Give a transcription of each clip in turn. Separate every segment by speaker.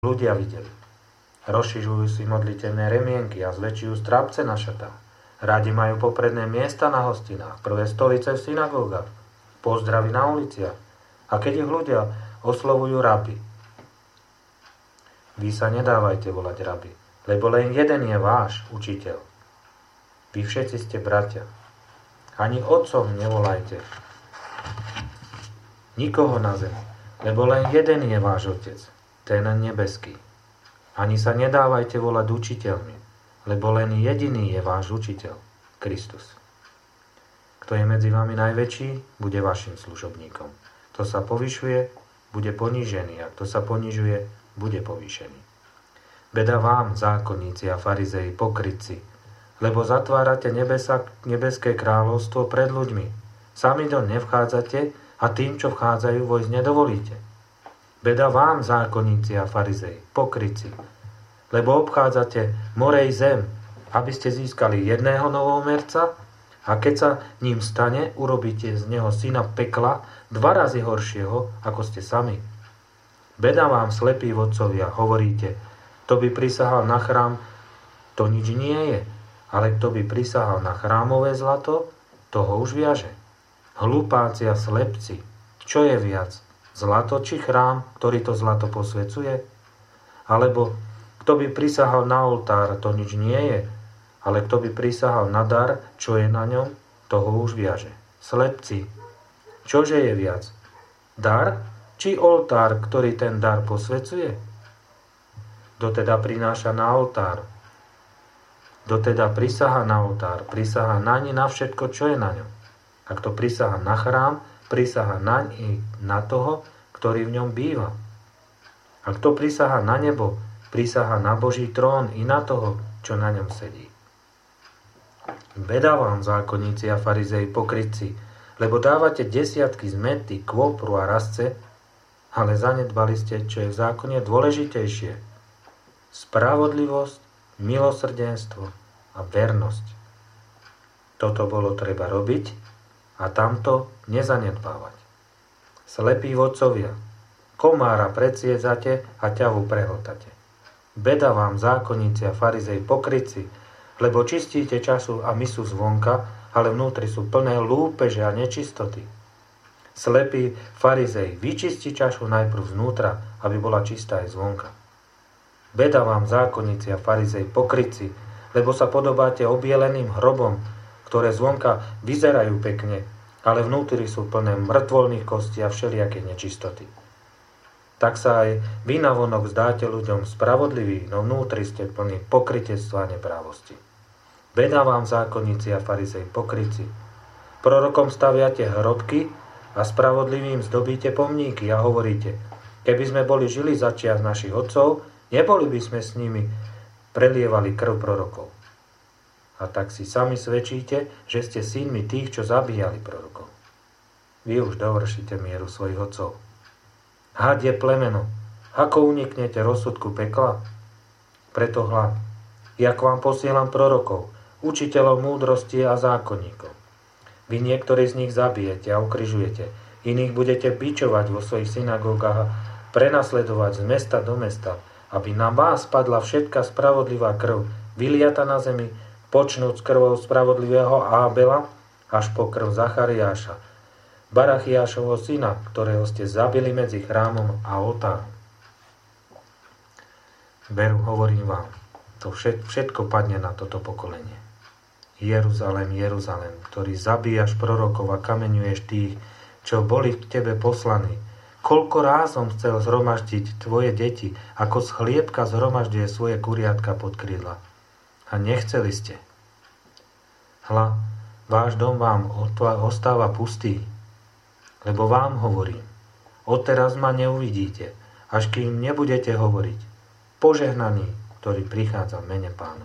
Speaker 1: ľudia videli. Rozšižujú si modlitevné remienky a zväčšujú strápce na šatách. Radi majú popredné miesta na hostinách, prvé stolice v synagógach, pozdravy na uliciach. A keď ich ľudia oslovujú rabi, vy sa nedávajte volať rabi, lebo len jeden je váš učiteľ. Vy všetci ste bratia. Ani otcom nevolajte nikoho na zemi, lebo len jeden je váš otec, ten nebeský. Ani sa nedávajte volať učiteľmi, lebo len jediný je váš učiteľ, Kristus. Kto je medzi vami najväčší, bude vašim služobníkom. Kto sa povyšuje, bude ponížený, a kto sa ponižuje, bude povýšený. Beda vám, zákonníci a farizei, pokrytci, lebo zatvárate nebeské kráľovstvo pred ľuďmi. Sami do nevchádzate a tým, čo vchádzajú, vojsť nedovolíte. Beda vám, zákonníci a farizei, pokrytci, lebo obchádzate morej zem, aby ste získali jedného novomerca, a keď sa ním stane, urobíte z neho syna pekla 2 razy horšieho, ako ste sami. Beda vám, slepí vodcovia, hovoríte, kto by prisahal na chrám, to nič nie je, ale kto by prisahal na chrámové zlato, toho už viaže. Hlupáci a slepci, čo je viac, zlato či chrám, ktorý to zlato posvecuje? Alebo kto by prisahal na oltár, to nič nie je, ale kto by prisahal na dar, čo je na ňom, toho už viaže. Slepci, čože je viac, dar či oltár, ktorý ten dar posvecuje? Kto teda prináša na oltár? Kto teda prisaha na oltár? Prisaha naň na všetko, čo je na ňom. A kto prisaha na chrám, prisaha naň i na toho, ktorý v ňom býva. A kto prisaha na nebo, prisaha na Boží trón i na toho, čo na ňom sedí. Beda vám, zákonníci a farizei, pokrytci, lebo dávate desiatky z mäty, kvopru a rasce, ale zanedbali ste, čo je v zákone dôležitejšie. Spravodlivosť, milosrdenstvo a vernosť. Toto bolo treba robiť a tamto nezanedbávať. Slepí vodcovia, komára predsiedzate a ťavu prehltate. Beda vám, zákonníci a farizei, pokrytci, lebo čistíte času a misu zvonka, ale vnútri sú plné lúpeže a nečistoty. Slepí farizei, vyčistí čašu najprv znútra, aby bola čistá aj zvonka. Beda vám, zákonníci a farizei, pokrytci, lebo sa podobáte obieleným hrobom, ktoré zvonka vyzerajú pekne, ale vnútri sú plné mŕtvolných kostí a všelijaké nečistoty. Tak sa aj vy navonok zdáte ľuďom spravodliví, no vnútri ste plní pokrytectva a neprávosti. Beda vám, zákonníci a farizei, pokrytci. Prorokom staviate hrobky a spravodlivým zdobíte pomníky a hovoríte, keby sme boli žili za čias našich otcov, neboli by sme s nimi prelievali krv prorokov. A tak si sami svedčíte, že ste synmi tých, čo zabíjali prorokov. Vy už dovršíte mieru svojich otcov. Had je plemeno, ako uniknete rozsudku pekla? Preto hľad, ja k vám posielam prorokov, učiteľov múdrosti a zákonníkov. Vy niektorí z nich zabijete a ukrižujete, iných budete bičovať vo svojich synagógach a prenasledovať z mesta do mesta, aby na vás padla všetka spravodlivá krv, vyliata na zemi, počnúc krvou spravodlivého Ábela až po krv Zachariáša, Barachiášovho syna, ktorého ste zabili medzi chrámom a oltárom. Veru, hovorím vám, to všetko padne na toto pokolenie. Jeruzalém, Jeruzalém, ktorý zabíjaš prorokov a kameňuješ tých, čo boli k tebe poslaní. Koľko ráz som chcel zhromaždiť tvoje deti, ako z chliebka zhromažďuje svoje kuriatka pod krídla. A nechceli ste. Hľa, váš dom vám ostáva pustý, lebo vám hovorím, odteraz ma neuvidíte, až kým nebudete hovoriť, požehnaný, ktorý prichádza v mene Pánovom.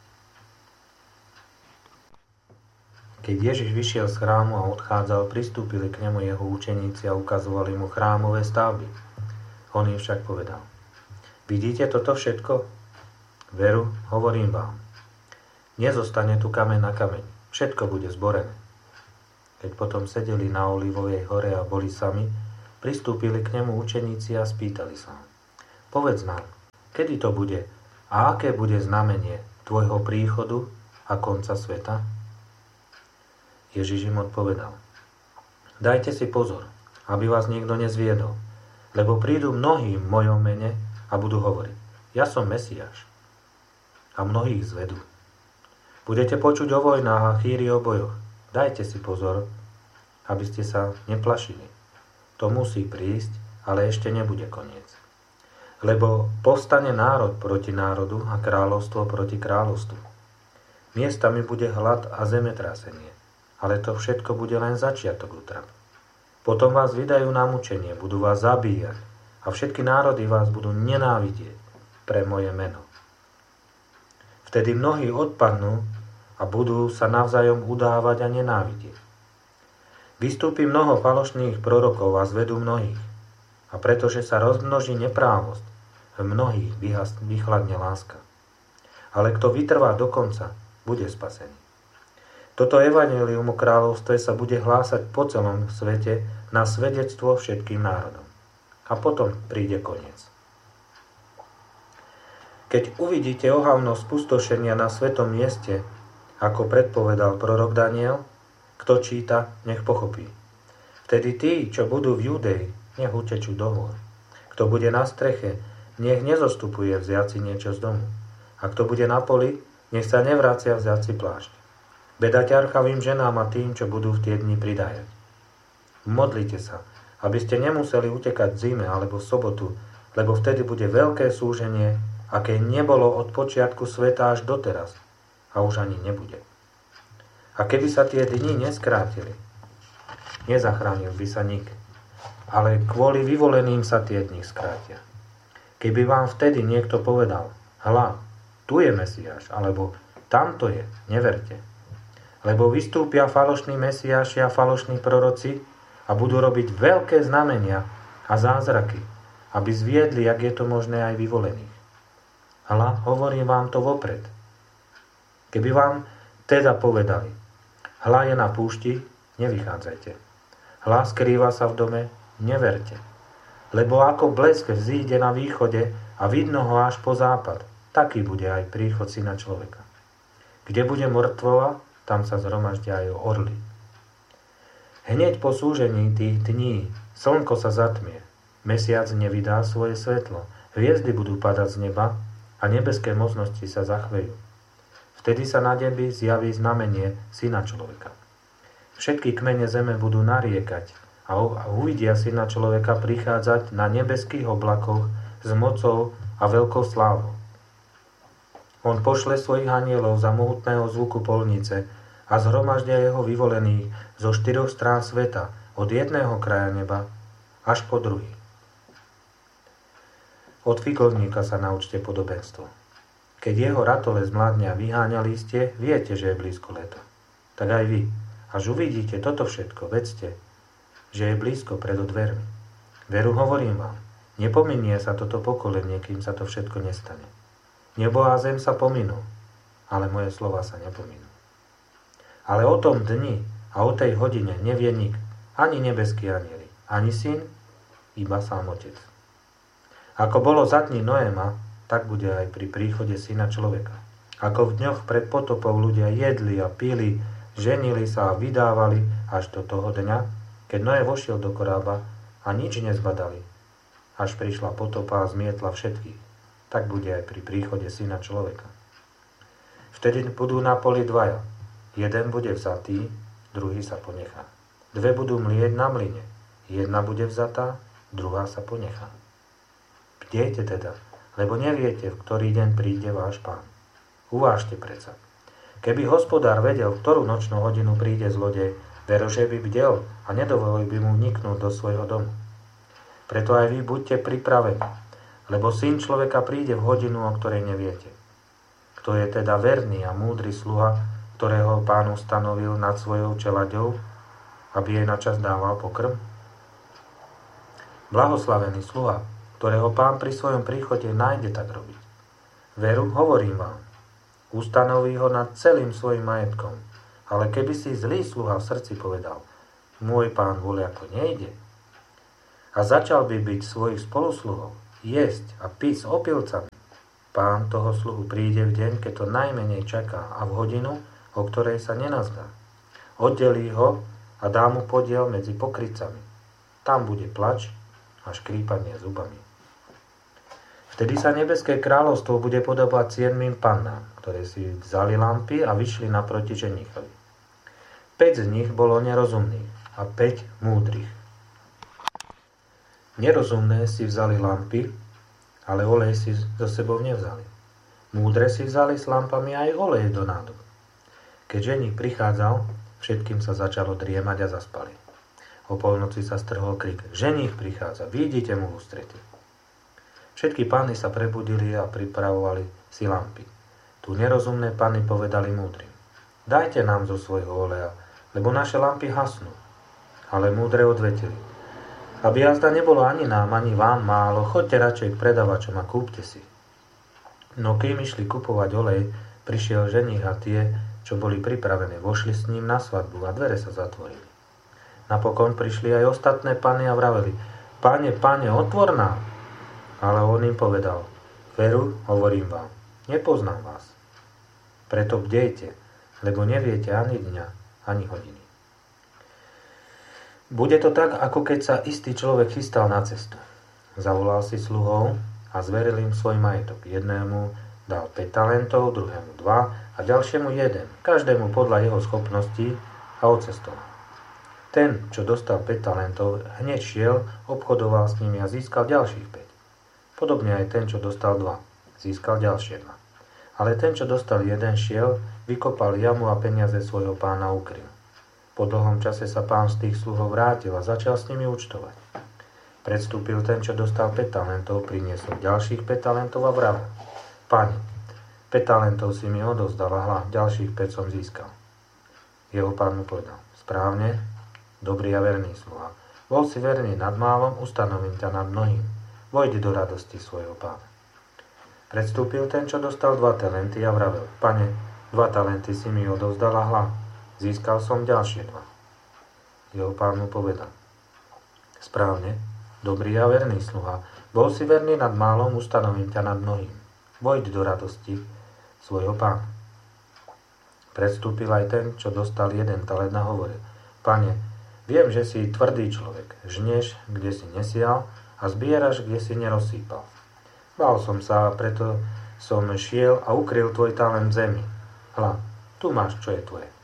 Speaker 1: Keď Ježiš vyšiel z chrámu a odchádzal, pristúpili k nemu jeho učeníci a ukazovali mu chrámové stavby. On im však povedal, vidíte toto všetko? Veru, hovorím vám, nezostane tu kameň na kameň, všetko bude zborené. Keď potom sedeli na Olivovej hore a boli sami, pristúpili k nemu učeníci a spýtali sa ho, povedz nám, kedy to bude a aké bude znamenie tvojho príchodu a konca sveta? Ježiš im odpovedal: Dajte si pozor, aby vás niekto nezviedol, lebo prídu mnohí v mojom mene a budú hovoriť: Ja som Mesiáš. A mnohých zvedú. Budete počuť o vojnách a chýri o bojoch. Dajte si pozor, aby ste sa neplašili. To musí prísť, ale ešte nebude koniec. Lebo povstane národ proti národu a kráľovstvo proti kráľovstvu. Miestami bude hlad a zemetrasenie, ale to všetko bude len začiatok útrap. Potom vás vydajú na mučenie, budú vás zabíjať a všetky národy vás budú nenávidieť pre moje meno. Vtedy mnohí odpadnú a budú sa navzájom udávať a nenávidieť. Vystúpi mnoho falošných prorokov a zvedú mnohých. A pretože sa rozmnoží neprávosť, v mnohých vychladne láska. Ale kto vytrvá do konca, bude spasený. Toto evanjelium o kráľovstve sa bude hlásať po celom svete na svedectvo všetkým národom. A potom príde koniec. Keď uvidíte ohavnosť spustošenia na svetom mieste, ako predpovedal prorok Daniel, kto číta, nech pochopí. Vtedy tí, čo budú v Judei, nech utečú do hôr. Kto bude na streche, nech nezostupuje vziať si niečo z domu. A kto bude na poli, nech sa nevracia vziať si plášť. Beda ťarchavým ženám a tým, čo budú v tie dni pridajať. Modlite sa, aby ste nemuseli utekať v zime alebo v sobotu, lebo vtedy bude veľké súženie, aké nebolo od počiatku sveta až doteraz a už ani nebude. A keby sa tie dni neskrátili, nezachránil by sa nik, ale kvôli vyvoleným sa tie dni skrátia. Keby vám vtedy niekto povedal: Hľa, tu je Mesiáš, alebo tamto je, neverte. Lebo vystúpia falošní Mesiáši a falošní proroci a budú robiť veľké znamenia a zázraky, aby zviedli, jak je to možné, aj vyvolených. Hľa, hovorím vám to vopred. Keby vám teda povedali: Hľa je na púšti, nevychádzajte. Hľa skrýva sa v dome, neverte. Lebo ako blesk vzíde na východe a vidno ho až po západ, taký bude aj príchod Syna človeka. Kde bude mŕtvola, tam sa zhromaždia aj orly. Hneď po súžení tých dní slnko sa zatmie, mesiac nevydá svoje svetlo, hviezdy budú padať z neba a nebeské mocnosti sa zachvejú. Vtedy sa na nebi zjaví znamenie Syna človeka. Všetky kmene zeme budú nariekať a uvidia Syna človeka prichádzať na nebeských oblakoch s mocou a veľkou slávou. On pošle svojich anielov za mohutného zvuku polnice a zhromaždia jeho vyvolených zo 4 strán sveta, od jedného kraja neba až po druhý. Od figovníka sa naučte podobenstvo. Keď jeho ratole zmladne a vyháňa lístie, viete, že je blízko leto. Tak aj vy, až uvidíte toto všetko, vedzte, že je blízko pred dvermi. Veru hovorím vám, nepominie sa toto pokolenie, kým sa to všetko nestane. Nebo a zem sa pominú, ale moje slova sa nepominú. Ale o tom dni a o tej hodine nevie nik, ani nebeskí anjeli, ani syn, iba sám Otec. Ako bolo za dní Noéma, tak bude aj pri príchode Syna človeka. Ako v dňoch pred potopou ľudia jedli a pili, ženili sa a vydávali až do toho dňa, keď Noé vošiel do korába a nič nezbadali, až prišla potopa a zmietla všetkých. Tak bude aj pri príchode Syna človeka. Vtedy budú na poli dvaja. Jeden bude vzatý, druhý sa ponechá. Dve budú mlieť na mlyne. Jedna bude vzatá, druhá sa ponechá. Bdejte teda, lebo neviete, v ktorý deň príde váš Pán. Uvážte predsa. Keby hospodár vedel, v ktorú nočnú hodinu príde zlodej, vero, že by bdel a nedovolil by mu vniknúť do svojho domu. Preto aj vy buďte pripravení, lebo Syn človeka príde v hodinu, o ktorej neviete. Kto je teda verný a múdry sluha, ktorého Pán ustanovil nad svojou čeľaďou, aby jej načas dával pokrm? Blahoslavený sluha, ktorého Pán pri svojom príchode nájde tak robiť. Veru, hovorím vám, ustanoví ho nad celým svojim majetkom. Ale keby si zlý sluha v srdci povedal: môj Pán voľako nejde, a začal by byť svojich spolusluhov, jesť a piť s opilcami Pán toho sluhu príde v deň, keď to najmenej čaká a v hodinu, o ktorej sa nenazdá. Oddelí ho a dá mu podiel medzi pokrytcami. Tam bude plač a škrípanie zubami. Vtedy sa nebeské kráľovstvo bude podobať 7 pannám, ktoré si vzali lampy a vyšli naproti ženichovi. 5 z nich bolo nerozumných a 5 múdrych. Nerozumné si vzali lampy, ale olej si so sebou nevzali. Múdre si vzali s lampami aj olej do nádob. Keď ženich prichádzal, všetkým sa začalo driemať a zaspali. O polnoci sa strhol krik: ženich prichádza, vyjdite mu v ústrety. Všetky panny sa prebudili a pripravovali si lampy. Tu nerozumné panny povedali múdrym: dajte nám zo svojho oleja, lebo naše lampy hasnú. Ale múdre odvetili: aby jazda nebolo ani nám, ani vám málo, choďte radšej k predavačom a kúpte si. No kým išli kupovať olej, prišiel ženich a tie, čo boli pripravené, vošli s ním na svadbu a dvere sa zatvorili. Napokon prišli aj ostatné panny a vraveli: Pane, otvor nám. Ale on im povedal: veru, hovorím vám, nepoznám vás. Preto bdejte, lebo neviete ani dňa, ani hodiny. Bude to tak, ako keď sa istý človek chystal na cestu. Zavolal si sluhov a zveril im svoj majetok. Jednému dal 5 talentov, druhému 2 a ďalšiemu 1, každému podľa jeho schopností, a odcestoval. Ten, čo dostal 5 talentov, hneď šiel, obchodoval s nimi a získal ďalších 5. Podobne aj ten, čo dostal 2, získal ďalšie 2. Ale ten, čo dostal 1, šiel, vykopal jamu a peniaze svojho pána ukryl. Po dlhom čase sa pán z tých sluhov vrátil a začal s nimi účtovať. Predstúpil ten, čo dostal 5 talentov, priniesol ďalších 5 talentov a vravel: Pane, 5 talentov si mi odovzdal a hľa, ďalších 5 som získal. Jeho pán mu povedal: správne, dobrý a verný sluha. Bol si verný nad málom, ustanovím ťa nad mnohým. Vojdi do radosti svojho pána. Predstúpil ten, čo dostal 2 talenty a vravel: Pane, 2 talenty si mi odovzdal a hľa, získal som ďalšie 2. Jeho pán mu povedal: správne, dobrý a verný sluha. Bol si verný nad málom, ustanovím ťa nad mnohým. Vojdi do radosti svojho pána. Predstúpil aj ten, čo dostal 1 talent a hovoril: Pane, viem, že si tvrdý človek, žneš, kde si nesial a zbieraš, kde si nerozsýpal. Bál som sa, a preto som šiel a ukryl tvoj talent v zemi. Hľa, tu máš, čo je tvoje.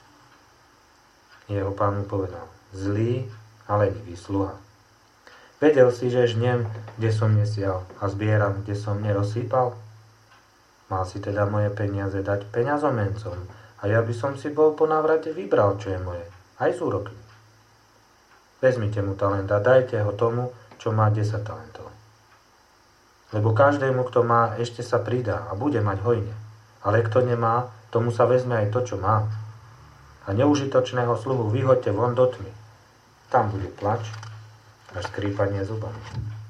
Speaker 1: Jeho pán mu povedal: zlý a lenivý sluha. Vedel si, že žnem, kde som nesial a zbieram, kde som nerozsýpal? Mal si teda moje peniaze dať peňazomencom a ja by som si bol po návrate vybral, čo je moje, aj z úrokmi. Vezmite mu talent a dajte ho tomu, čo má 10 talentov. Lebo každému, kto má, ešte sa pridá a bude mať hojne. Ale kto nemá, tomu sa vezme aj to, čo má. A neužitočného sluhu vyhoďte von do tmy. Tam bude plač a škrípanie zubami.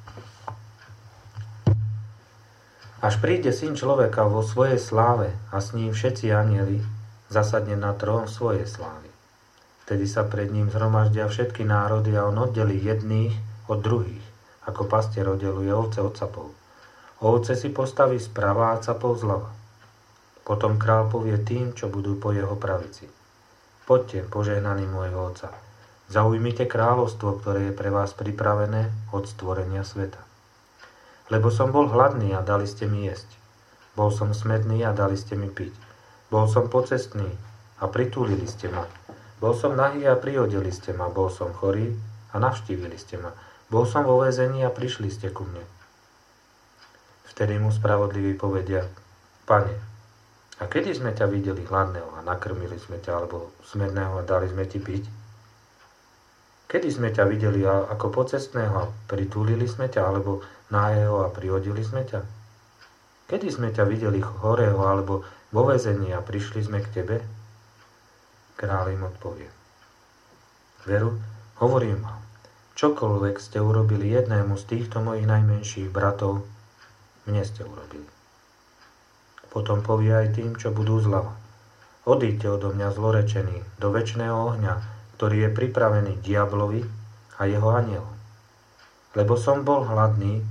Speaker 1: Až príde Syn človeka vo svojej sláve a s ním všetci anjeli, zasadne na trón svojej slávy. Vtedy sa pred ním zhromaždia všetky národy a on oddelí jedných od druhých, ako pastier oddeluje ovce od capov. Ovce si postaví sprava a capov zľava. Potom král povie tým, čo budú po jeho pravici: poďte, požehnaní môjho Otca, zaujmite kráľovstvo, ktoré je pre vás pripravené od stvorenia sveta. Lebo som bol hladný a dali ste mi jesť. Bol som smedný a dali ste mi piť. Bol som pocestný a pritúlili ste ma. Bol som nahý a prihodili ste ma. Bol som chorý a navštívili ste ma. Bol som vo väzení a prišli ste ku mne. Vtedy mu spravodliví povedia: Pane, a kedy sme ťa videli hladného a nakrmili sme ťa, alebo smedného a dali sme ti piť? Kedy sme ťa videli ako pocestného a pritúlili sme ťa, alebo nahého a prihodili sme ťa? Kedy sme ťa videli chorého alebo vo väzení a prišli sme k tebe? Kráľ im odpovie: veru, hovorím vám, čokoľvek ste urobili jednému z týchto mojich najmenších bratov, mne ste urobili. Potom povie aj tým, čo budú zľava: odíďte odo mňa zlorečení do večného ohňa, ktorý je pripravený diablovi a jeho anjelom. Lebo som bol hladný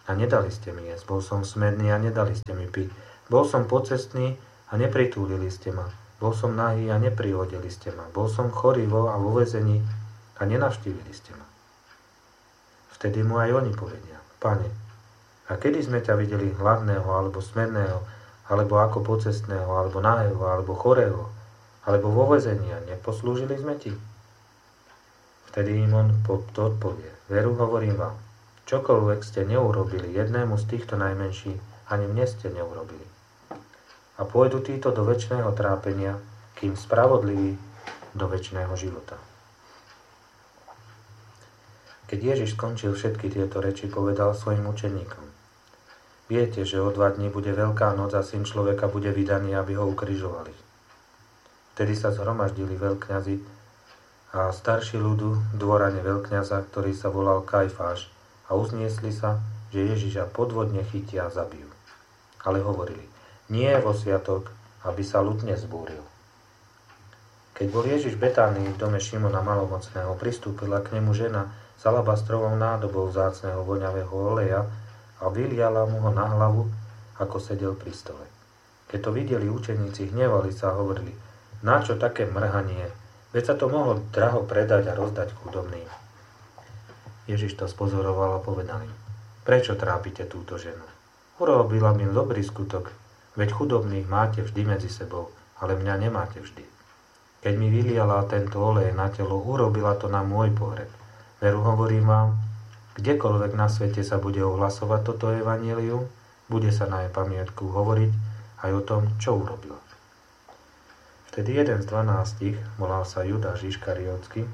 Speaker 1: a nedali ste mi jesť. Bol som smedný a nedali ste mi piť. Bol som pocestný a nepritúlili ste ma. Bol som nahý a neprihodili ste ma. Bol som chorý a vo väzení a nenavštívili ste ma. Vtedy mu aj oni povedia: Pane, a kedy sme ťa videli hladného, alebo smedného, alebo ako pocestného, alebo nahého, alebo chorého, alebo vo väzení a neposlúžili sme ti? Vtedy im on odpovie: Veru, hovorím vám, čokoľvek ste neurobili jednému z týchto najmenších, ani mne ste neurobili. A pôjdu títo do večného trápenia, kým spravodliví do večného života. Keď Ježiš skončil všetky tieto reči, povedal svojim učeníkom: Viete, že o 2 dní bude Veľká noc a Syn človeka bude vydaný, aby ho ukrižovali. Vtedy sa zhromaždili veľkňazi a starší ľudu v dvorane veľkňaza, ktorý sa volal Kajfáš, a uzniesli sa, že Ježiša podvodne chytia a zabijú. Ale hovorili: Nie vo sviatok, aby sa ľud nezbúril. Keď bol Ježiš v Betánii v dome Šimona Malomocného, pristúpila k nemu žena s alabastrovou nádobou vzácneho voňavého oleja a vyliala mu ho na hlavu, ako sedel pri stole. Keď to videli učeníci, hnevali sa a hovorili: Na čo také mrhanie? Veď sa to mohlo draho predať a rozdať chudobným. Ježiš to spozoroval a povedal im: Prečo trápite túto ženu? Urobila mi dobrý skutok, veď chudobných máte vždy medzi sebou, ale mňa nemáte vždy. Keď mi vyliala tento olej na telo, urobila to na môj pohreb. Veru, hovorím vám, kdekoľvek na svete sa bude ohlasovať toto evanjelium, bude sa na jej pamiatku hovoriť aj o tom, čo urobila. Vtedy jeden z 12, volal sa Judáš Iškariótsky,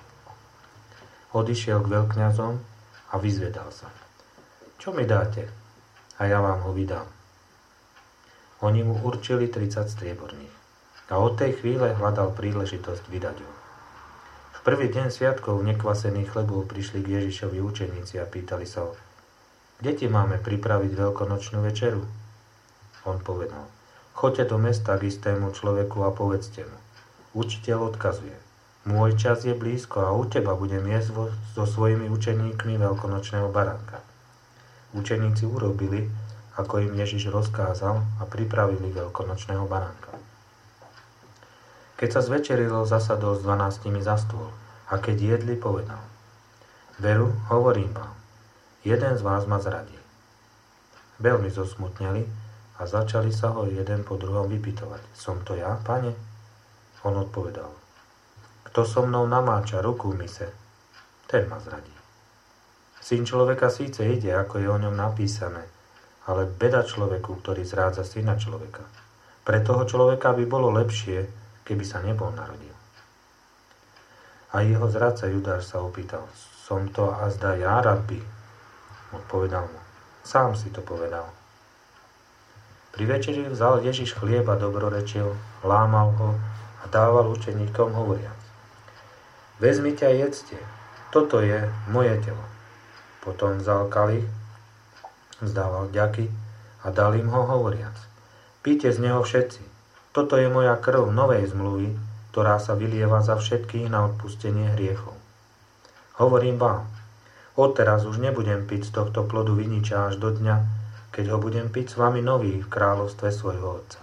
Speaker 1: odišiel k veľkňazom a vyzvedal sa: Čo mi dáte? A ja vám ho vydám. Oni mu určili 30 strieborných. A od tej chvíle hľadal príležitosť vydať ho. V prvý deň sviatkov nekvasených chlebov prišli k Ježišovi učeníci a pýtali sa ho: Kde ti máme pripraviť veľkonočnú večeru? On povedal: Choďte do mesta k istému človeku a povedzte mu: Učiteľ odkazuje: Môj čas je blízko a u teba budem jesť so svojimi učeníkmi veľkonočného baránka. Učeníci urobili, ako im Ježiš rozkázal, a pripravili veľkonočného baránka. Keď sa zvečerilo, zasadol s 12 za stôl a keď jedli, povedal: Veru, hovorím vám, jeden z vás ma zradí. Veľmi zosmutneli a začali sa ho jeden po druhom vypytovať: Som to ja, pane? On odpovedal: Kto so mnou namáča ruku v mise, ten ma zradí. Syn človeka síce ide, ako je o ňom napísané, ale beda človeku, ktorý zrádza syna človeka. Pre toho človeka by bolo lepšie, keby sa nebol narodil. A jeho zradca Judáš sa opýtal: Som to azda ja, rabbi? Odpovedal mu: Sám si to povedal. Pri večeri vzal Ježiš chlieb a dobrorečil, lámal ho a dával učeníkom hovoriac: Vezmite a jedzte, toto je moje telo. Potom vzal kalich, vzdával vďaky a dal im ho hovoriac: Píte z neho všetci, toto je moja krv novej zmluvy, ktorá sa vylieva za všetkých na odpustenie hriechov. Hovorím vám, odteraz už nebudem piť z tohto plodu viniča až do dňa, keď ho budem piť s vami nový v kráľovstve svojho Otca.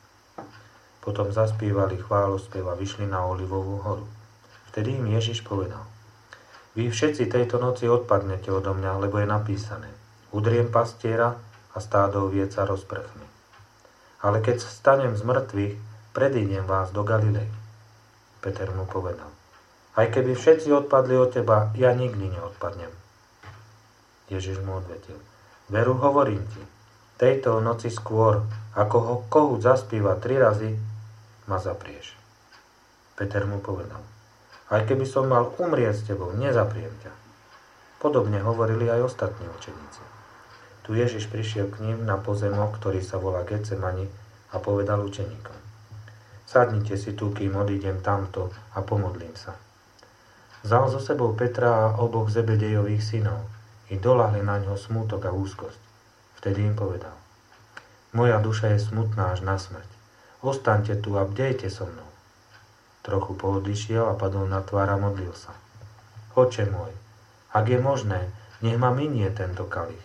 Speaker 1: Potom zaspívali chválospev a vyšli na Olivovú horu. Vtedy im Ježiš povedal: Vy všetci tejto noci odpadnete odo mňa, lebo je napísané: Udriem pastiera a stádo oviec sa rozprchne. Ale keď stanem z mŕtvych, predídem vás do Galilei. Peter mu povedal: Aj keby všetci odpadli od teba, ja nikdy neodpadnem. Ježiš mu odvetil: Veru, hovorím ti, tejto noci skôr, ako ho kohút zaspíva 3 razy, ma zaprieš. Peter mu povedal: Aj keby som mal umrieť s tebou, nezapriem ťa. Podobne hovorili aj ostatní učeníci. Tu Ježiš prišiel k ním na pozemok, ktorý sa volá Getsemani, a povedal učeníkom: Sadnite si tu, kým odídem tamto a pomodlím sa. Vzal so sebou Petra a oboch Zebedejových synov i doľahli na ňo smútok a úzkosť. Vtedy im povedal: Moja duša je smutná až na smrť. Ostaňte tu a bdejte so mnou. Trochu poodišiel a padol na tvár a modlil sa: Oče môj, ak je možné, nech ma minie tento kalich.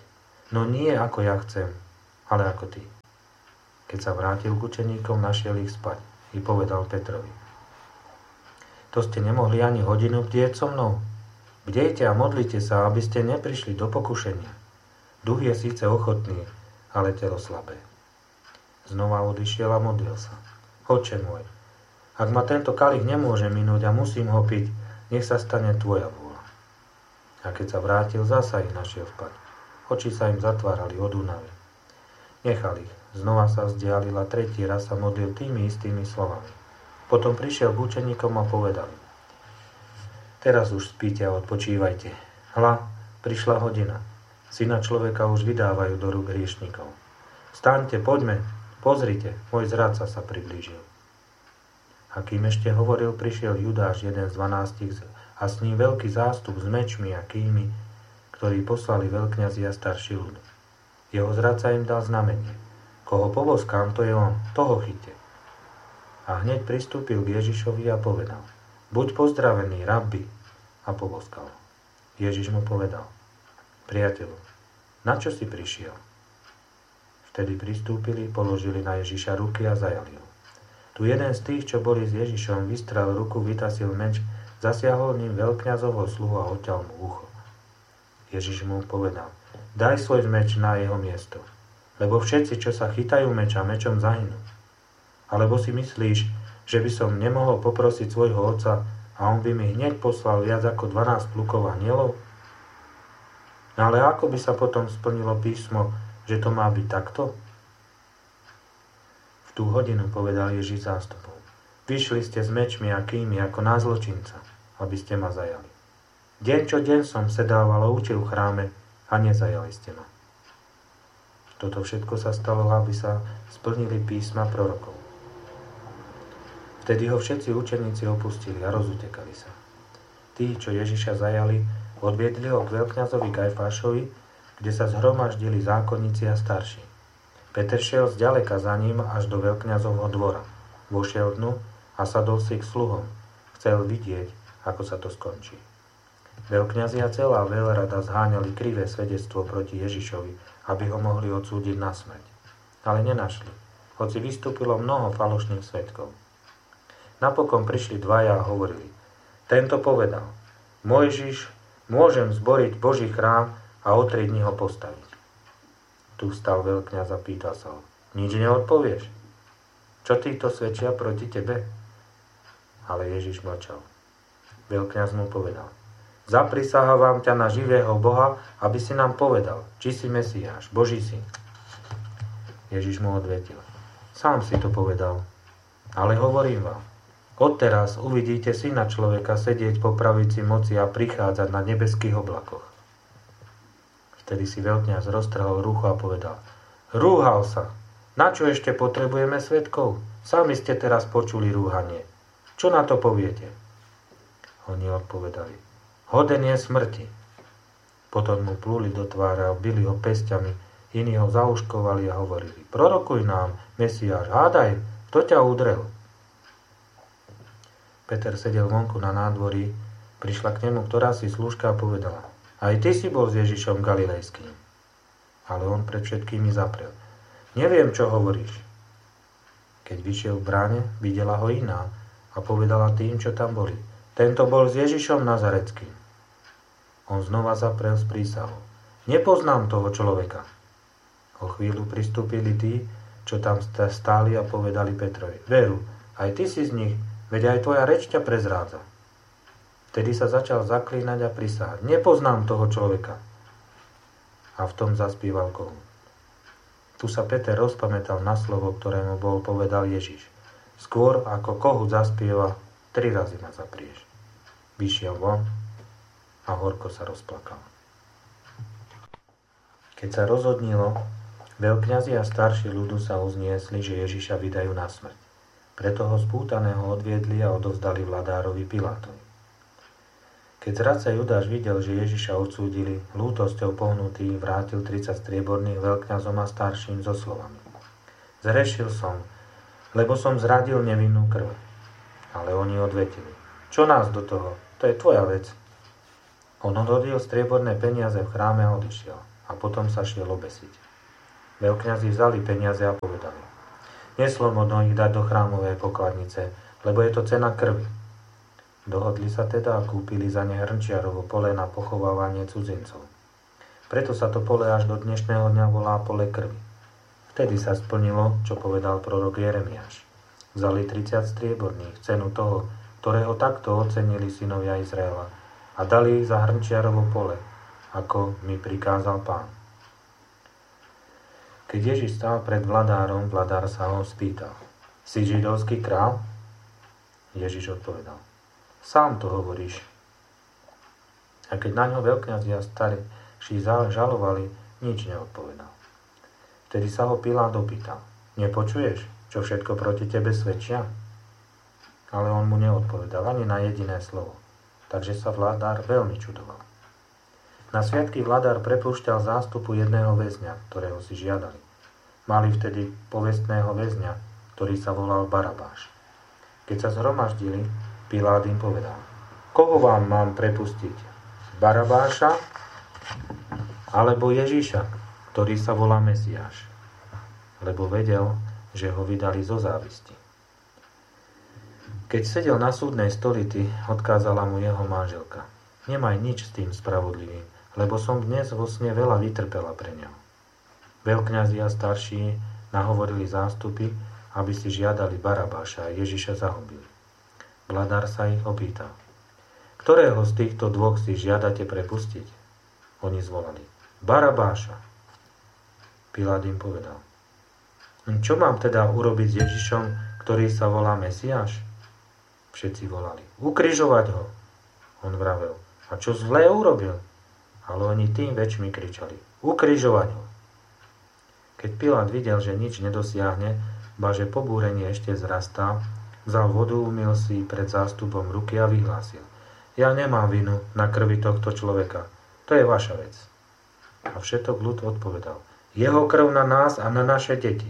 Speaker 1: No nie ako ja chcem, ale ako ty. Keď sa vrátil k učeníkom, našiel ich spať i povedal Petrovi: To ste nemohli ani hodinu bdieť so mnou? Bdejte a modlite sa, aby ste neprišli do pokušenia. Duch je síce ochotný, ale telo slabé. Znova odišiel a modlil sa: Otče môj, ak ma tento kalich nemôže minúť a musím ho piť, nech sa stane tvoja vôľa. A keď sa vrátil, zasa ich našiel spať. Oči sa im zatvárali od únavy. Nechal ich. Znova sa vzdialil a tretí raz sa modlil tými istými slovami. Potom prišiel k učeníkom a povedal: Teraz už spíte a odpočívajte. Hľa, prišla hodina. Syna človeka už vydávajú do rúk hriešnikov. Staňte, poďme, pozrite, môj zradca sa priblížil. A kým ešte hovoril, prišiel Judáš, jeden z 12, a s ním veľký zástup s mečmi a kými, ktorí poslali veľkňazi a starší ľud. Jeho zradca im dal znamenie: Koho poboskám, to je on, toho chyťte. A hneď pristúpil k Ježišovi a povedal: Buď pozdravený, rabbi, a poboskal. Ježiš mu povedal: Priateľu, na čo si prišiel? Vtedy pristúpili, položili na Ježiša ruky a zajali ho. Tu jeden z tých, čo boli s Ježišom, vystrel ruku, vytasil meč, zasiahol ním veľkňazovho sluhu a odťal mu ucho. Ježiš mu povedal: Daj svoj meč na jeho miesto, lebo všetci, čo sa chytajú meča, mečom zahynú. Alebo si myslíš, že by som nemohol poprosiť svojho otca a on by mi hneď poslal viac ako 12 plukov anielov? No ale ako by sa potom splnilo písmo, že to má byť takto? V tú hodinu povedal Ježiš zástupom: Vyšli ste s mečmi a kými ako na zločinca, aby ste ma zajali. Deň čo deň som sedával a učil v chráme a nezajali ste ma. Toto všetko sa stalo, aby sa splnili písma prorokov. Vtedy ho všetci učeníci opustili a rozutekali sa. Tí, čo Ježiša zajali, odviedli ho k veľkňazovi Kajfášovi, kde sa zhromaždili zákonníci a starší. Peter šiel zďaleka za ním až do veľkňazovho dvora. Vošiel dnu a sadol si k sluhom. Chcel vidieť, ako sa to skončí. Veľkňazi a celá veľrada zháňali krivé svedectvo proti Ježišovi, aby ho mohli odsúdiť na smrť. Ale nenašli, hoci vystúpilo mnoho falošných svedkov. Napokon prišli dvaja a hovorili: Tento povedal: Mojžiš, môžem zboriť Boží chrám a o 3 dní ho postaviť. Tu vstal veľkňaz a pýtal sa ho: Nič neodpovieš? Čo títo svedčia proti tebe? Ale Ježiš mlčal. Veľkňaz mu povedal: Zaprisahávam ťa na živého Boha, aby si nám povedal, či si Mesiáš, Boží syn. Ježiš mu odvetil: Sám si to povedal, ale hovorím vám, odteraz uvidíte Syna človeka sedieť po pravici moci a prichádzať na nebeských oblakoch. Vtedy si veľkňaz roztrhol rucho a povedal: Rúhal sa! Na čo ešte potrebujeme svedkov? Sami ste teraz počuli rúhanie. Čo na to poviete? Oni odpovedali: Hoden je smrti. Potom mu pluli do tváre a bili ho pesťami, iní ho zauškovali a hovorili: Prorokuj nám, Mesiáš, hádaj, kto ťa udrel? Peter sedel vonku na nádvorí, prišla k nemu ktorási slúžka a povedala: Aj ty si bol s Ježišom Galilejským. Ale on pred všetkými zaprel: Neviem, čo hovoríš. Keď vyšiel v bráne, videla ho iná a povedala tým, čo tam boli: Tento bol s Ježišom Nazareckým. On znova zaprel s prísahou: Nepoznám toho človeka. O chvíľu pristúpili tí, čo tam stáli a povedali Petrovi: Veru, aj ty si z nich, veď aj tvoja reč ťa prezrádza. Vtedy sa začal zaklínať a prisahať: Nepoznám toho človeka. A v tom zaspieval kohút. Tu sa Peter rozpamätal na slovo, ktoré mu bol povedal Ježiš: Skôr ako kohút zaspieva, 3 razy ma zaprieš. Vyšiel von a horko sa rozplakal. Keď sa rozhodnilo, veľkňazi a starší ľudu sa uzniesli, že Ježiša vydajú na smrť. Preto ho spútaného odviedli a odovzdali vladárovi Pilátovi. Keď zradca Judáš videl, že Ježiša odsúdili, lútosťou pohnutý vrátil 30 strieborných veľkňazom a starším so slovami: Zrešil som, lebo som zradil nevinnú krv. Ale oni odvetili: Čo nás do toho? To je tvoja vec. On odhodil strieborné peniaze v chráme a odišiel. a potom sa šiel obesiť. Veľkňazi vzali peniaze a povedali: neslobodno ich dať do chrámovej pokladnice, lebo je to cena krvi. Dohodli sa teda a kúpili za ne hrnčiarovo pole na pochovávanie cudzincov. Preto sa to pole až do dnešného dňa volá pole krvi. Vtedy sa splnilo, čo povedal prorok Jeremiáš. Vzali 30 strieborných, cenu toho, ktorého takto ocenili synovia Izraela, a dali ich za hrnčiarovo pole, ako mi prikázal Pán. Keď Ježiš stál pred vladárom, vladár sa ho spýtal: si židovský král? Ježiš odpovedal: sám to hovoríš. A keď na ňo veľkňazi a starší žalovali, nič neodpovedal. Vtedy sa ho Pilát opýtal: nepočuješ, čo všetko proti tebe svedčia? Ale on mu neodpovedal ani na jediné slovo, takže sa vladár veľmi čudoval. Na sviatky vladár prepúšťal zástupu jedného väzňa, ktorého si žiadali. Mali vtedy povestného väzňa, ktorý sa volal Barabáš. Keď sa zhromaždili, Pilát im povedal: koho vám mám prepustiť? Barabáša alebo Ježiša, ktorý sa volá Mesiáš? Lebo vedel, že ho vydali zo závisti. Keď sedel na súdnej stolici, odkázala mu jeho manželka: nemaj nič s tým spravodlivým, lebo som dnes vo sne veľa vytrpela pre ňa. Veľkňazi a starší nahovorili zástupy, aby si žiadali Barabáša a Ježiša zahubili. Vladár sa ich opýtal: ktorého z týchto dvoch si žiadate prepustiť? Oni zvolali: Barabáša. Pilát im povedal: čo mám teda urobiť s Ježišom, ktorý sa volá Mesiáš? Všetci volali: ukrižovať ho. On vravel: a čo zlé urobil? Ale oni tým väčšmi kričali: ukrižovať ho. Keď Pilát videl, že nič nedosiahne, ba že pobúrenie ešte vzrastá, vzal vodu, umyl si pred zástupom ruky a vyhlásil: ja nemám vinu na krvi tohto človeka, to je vaša vec. A všetok ľud odpovedal: jeho krv na nás a na naše deti.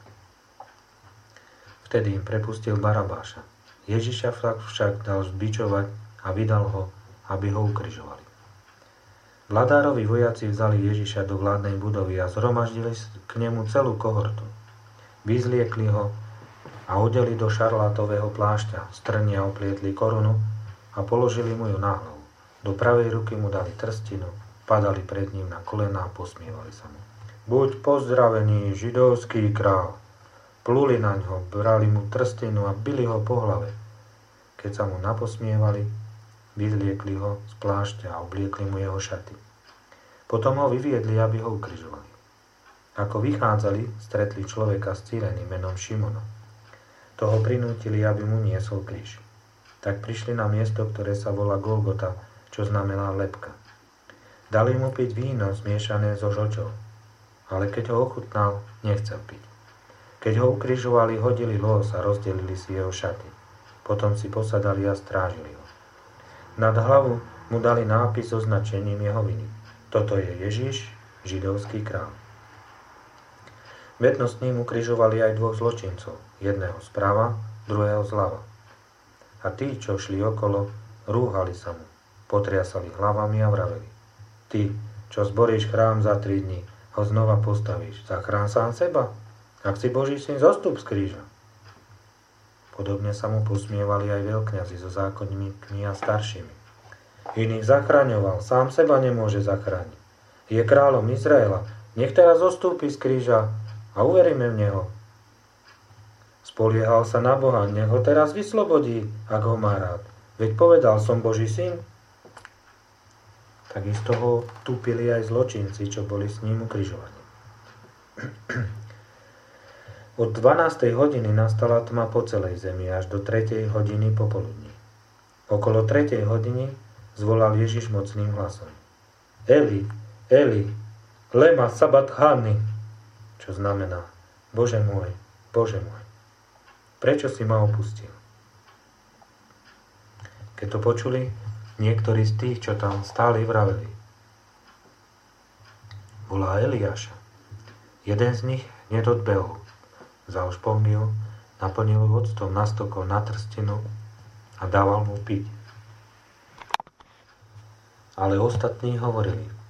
Speaker 1: Vtedy im prepustil Barabáša. Ježiša však dal zbičovať a vydal ho, aby ho ukrižovali. Vladárovi vojaci vzali Ježiša do vládnej budovy a zhromaždili k nemu celú kohortu. Vyzliekli ho a odeli do šarlátového plášťa, strnia oplietli korunu a položili mu ju na hlavu. Do pravej ruky mu dali trstinu, padali pred ním na kolená a posmievali sa mu: buď pozdravený, židovský král. Pluli na ňo, brali mu trstinu a bili ho po hlave. Keď sa mu naposmievali, vyzliekli ho z plášťa a obliekli mu jeho šaty. Potom ho vyviedli, aby ho ukrižovali. Ako vychádzali, stretli človeka z Cyreny menom Šimona. Toho prinútili, aby mu niesol kríž. Tak prišli na miesto, ktoré sa volá Golgota, čo znamená lebka. Dali mu piť víno zmiešané so žlčou, ale keď ho ochutnal, nechcel piť. Keď ho ukrižovali, hodili lôz a rozdelili si jeho šaty. Potom si posadali a strážili ho. Nad hlavu mu dali nápis so značením jeho viny: toto je Ježiš, židovský král. Vedno s ním ukrižovali aj dvoch zločincov, jedného zprava, druhého zľava. A tí, čo šli okolo, rúhali sa mu, potriasali hlavami a vraveli: ty, čo zboríš chrám za 3 dní, ho znova postavíš, zachrán sám seba. Ak si Boží syn, zostup z kríža. Podobne sa mu posmievali aj veľkňazi so zákonníkmi a staršími. Iných zachraňoval, sám seba nemôže zachrániť. Je kráľom Izraela, nech teraz zostúpi z kríža a uveríme v neho. Spoliehal sa na Boha, nech ho teraz vyslobodí, ak ho má rád. Veď povedal, som Boží syn. Takisto ho tupili aj zločinci, čo boli s ním ukrižovaní. Od 12. hodiny nastala tma po celej zemi až do 3. hodiny popoludní. Okolo 3. hodiny zvolal Ježiš mocným hlasom: Eli, Eli, lema sabachthani, čo znamená: Bože môj, prečo si ma opustil? Keď to počuli, niektorí z tých, čo tam stáli, vraveli: volá Eliáša. Jeden z nich hneď odbehol, vzal špongiu, naplnil octom, nastokol na trstinu a dával mu piť. Ale ostatní hovorili: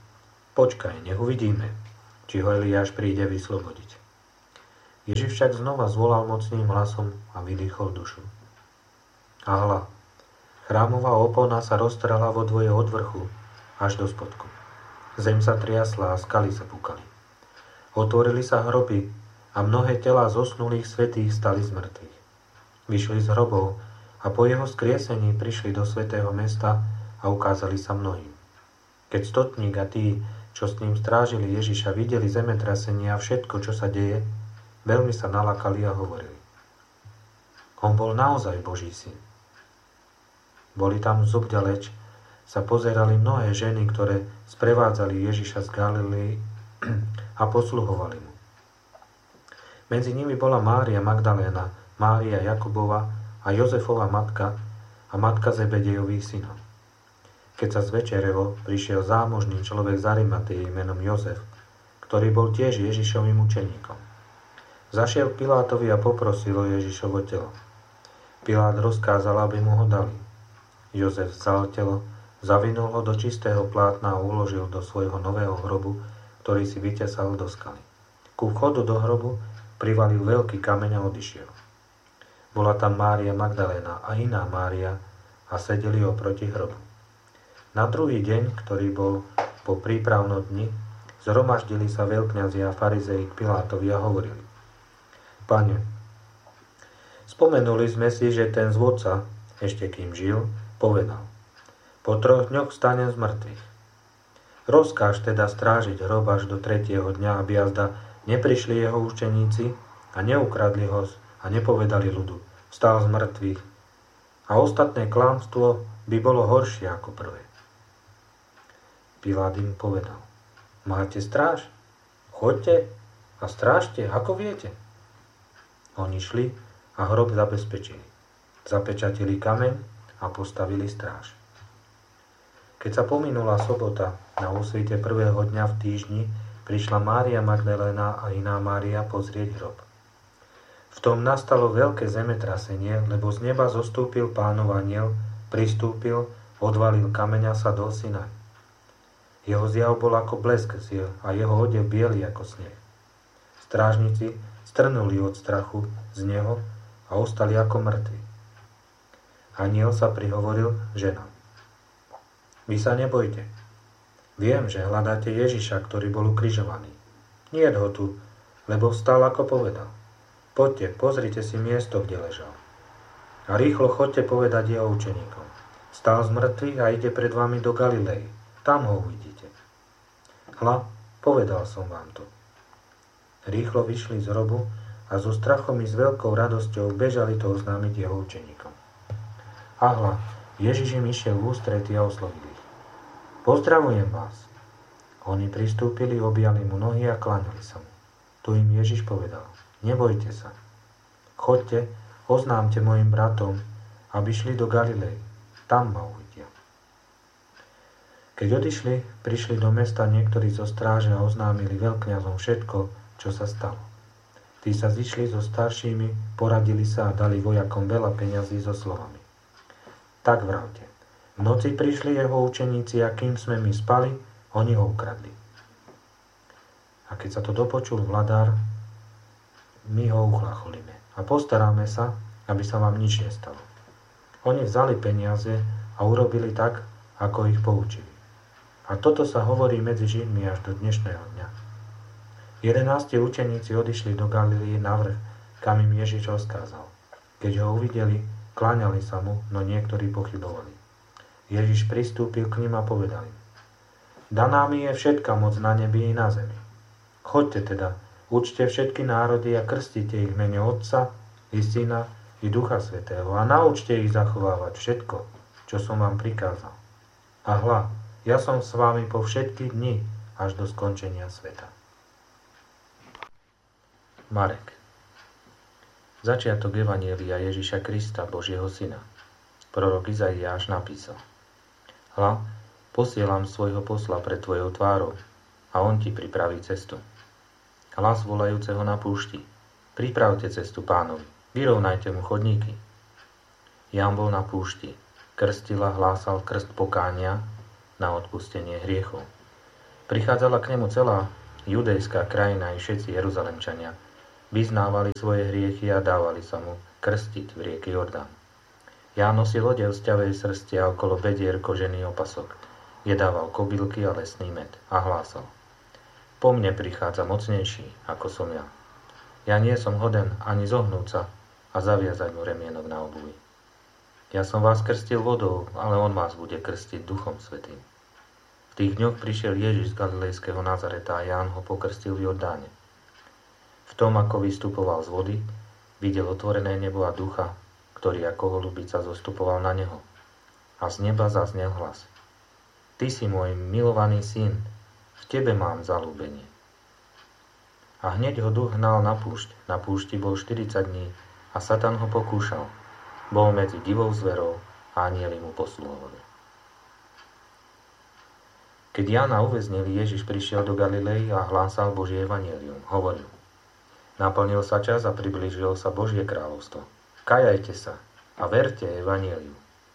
Speaker 1: Počkaj, nech uvidíme, či ho Eliáš príde vyslobodiť. Ježiš však znova zvolal mocným hlasom a vydýchol dušu. A hľa, chrámová opona sa roztrhla vo dvoje od vrchu až do spodku. Zem sa triasla a skaly sa púkali. Otvorili sa hroby a mnohé telá zosnulých svätých stali z mŕtvych. Vyšli z hrobov a po jeho skriesení prišli do svätého mesta a ukázali sa mnohým. Keď stotník a tí, čo s ním strážili Ježiša, videli zemetrasenie a všetko, čo sa deje, veľmi sa nalakali a hovorili: On bol naozaj Boží syn. Boli tam zobďaleč, sa pozerali mnohé ženy, ktoré sprevádzali Ježiša z Galilei a posluhovali mu. Medzi nimi bola Mária Magdaléna, Mária Jakubova a Jozefova matka a matka Zebedejových synov. Keď sa zvečerelo, prišiel zámožný človek z Arimatei menom Jozef, ktorý bol tiež Ježišovým učeníkom. Zašiel k Pilátovi a poprosil o Ježišovo telo. Pilát rozkázal, aby mu ho dali. Jozef vzal telo, zavinul ho do čistého plátna a uložil do svojho nového hrobu, ktorý si vytesal do skaly. Ku vchodu do hrobu privalil veľký kameň a odišiel. Bola tam Mária Magdaléna a iná Mária a sedeli oproti hrobu. Na druhý deň, ktorý bol po prípravnom dni, zhromaždili sa veľkňazi a farizei k Pilátovi a hovorili: Pane, spomenuli sme si, že ten zvodca, ešte kým žil, povedal: Po 3 dňoch vstanem z mŕtvych. Rozkáž teda strážiť hrob až do 3. dňa, aby azda neprišli jeho učeníci a neukradli ho a nepovedali ľudu: Vstal z mŕtvych. A ostatné klamstvo by bolo horšie ako prvé. Pilát im povedal: Máte stráž? Choďte a strážte, ako viete. Oni šli a hrob zabezpečili. Zapečatili kameň a postavili stráž. Keď sa pominula sobota, na úsvite prvého dňa v týždni prišla Mária Magdaléna a iná Mária pozrieť hrob. V tom nastalo veľké zemetrasenie, lebo z neba zostúpil Pánov anjel, pristúpil, odvalil kameň a sadol si naň. Jeho zjav bol ako blesk a jeho odev biely ako sneh. Strážnici strnuli od strachu z neho a ostali ako mŕtvi. Anjel sa prihovoril ženám: Vy sa nebojte. Viem, že hľadáte Ježiša, ktorý bol ukrižovaný. Niet ho tu, lebo vstal, ako povedal. Poďte, pozrite si miesto, kde ležal. A rýchlo chodte povedať jeho učeníkom: Vstal z mŕtvych a ide pred vami do Galilei. Tam ho uvidíte. Hľa, povedal som vám to. Rýchlo vyšli z hrobu a so strachom i s veľkou radosťou bežali to oznámiť jeho učeníkom. A hľa, Ježiš im išiel v ústrety a oslovil ich: Pozdravujem vás. Oni pristúpili, objali mu nohy a kláňali sa mu. Tu im Ježiš povedal: Nebojte sa. Choďte, oznámte mojim bratom, aby šli do Galilei. Tam ma uvidia. Keď odišli, prišli do mesta niektorí zo stráže a oznámili veľkňazom všetko, čo sa stalo. Tí sa zišli so staršími, poradili sa a dali vojakom veľa peňazí so slovami: Tak vravte, v noci prišli jeho učeníci a kým sme my spali, oni ho ukradli. A keď sa to dopočul vladár, my ho uchlácholíme a postaráme sa, aby sa vám nič nestalo. Oni vzali peniaze a urobili tak, ako ich poučili. A toto sa hovorí medzi Židmi až do dnešného dňa. 11 učeníci odišli do Galilei na vrch, kam im Ježiš rozkázal. Keď ho uvideli, kláňali sa mu, no niektorí pochybovali. Ježiš pristúpil k nim a povedal im: Daná mi je všetka moc na nebi i na zemi. Choďte teda, učte všetky národy a krstite ich v mene Otca i Syna i Ducha Svätého a naučte ich zachovávať všetko, čo som vám prikázal. A hľa, ja som s vami po všetky dni až do skončenia sveta. Marek. Začiatok evanjelia Ježiša Krista, Božieho Syna. Prorok Izaiáš napísal: Hľa, posielam svojho posla pred tvojou tvárou a on ti pripraví cestu. Hlas volajúceho na púšti: Pripravte cestu Pánovi, vyrovnajte mu chodníky. Ján bol na púšti, krstil a hlásal krst pokánia na odpustenie hriechov. Prichádzala k nemu celá judejská krajina i všetci Jeruzalemčania. Vyznávali svoje hriechy a dávali sa mu krstiť v rieke Jordán. Ján nosil odev z ťavej srsti a okolo bedier kožený opasok. Jedával kobylky a lesný med a hlásal: Po mne prichádza mocnejší, ako som ja. Ja nie som hoden ani zohnúť sa a zaviazať mu remienok na obuvi. Ja som vás krstil vodou, ale on vás bude krstiť Duchom Svätým. V tých dňoch prišiel Ježiš z galilejského Nazareta a Ján ho pokrstil v Jordáne. V tom, ako vystupoval z vody, videl otvorené nebo a ducha, ktorý ako holubica zostupoval na neho. A z neba zaznel hlas: Ty si môj milovaný syn, v tebe mám zaľúbenie. A hneď ho duch hnal na púšť. Na púšti bol 40 dní a Satan ho pokúšal. Bol medzi divou zverou a anjeli mu posluhovali. Keď Jána uväznili, Ježiš prišiel do Galilei a hlásal Božie evanjelium. Hovoril: Naplnil sa čas a priblížilo sa Božie kráľovstvo. Kajajte sa a verte evanjeliu.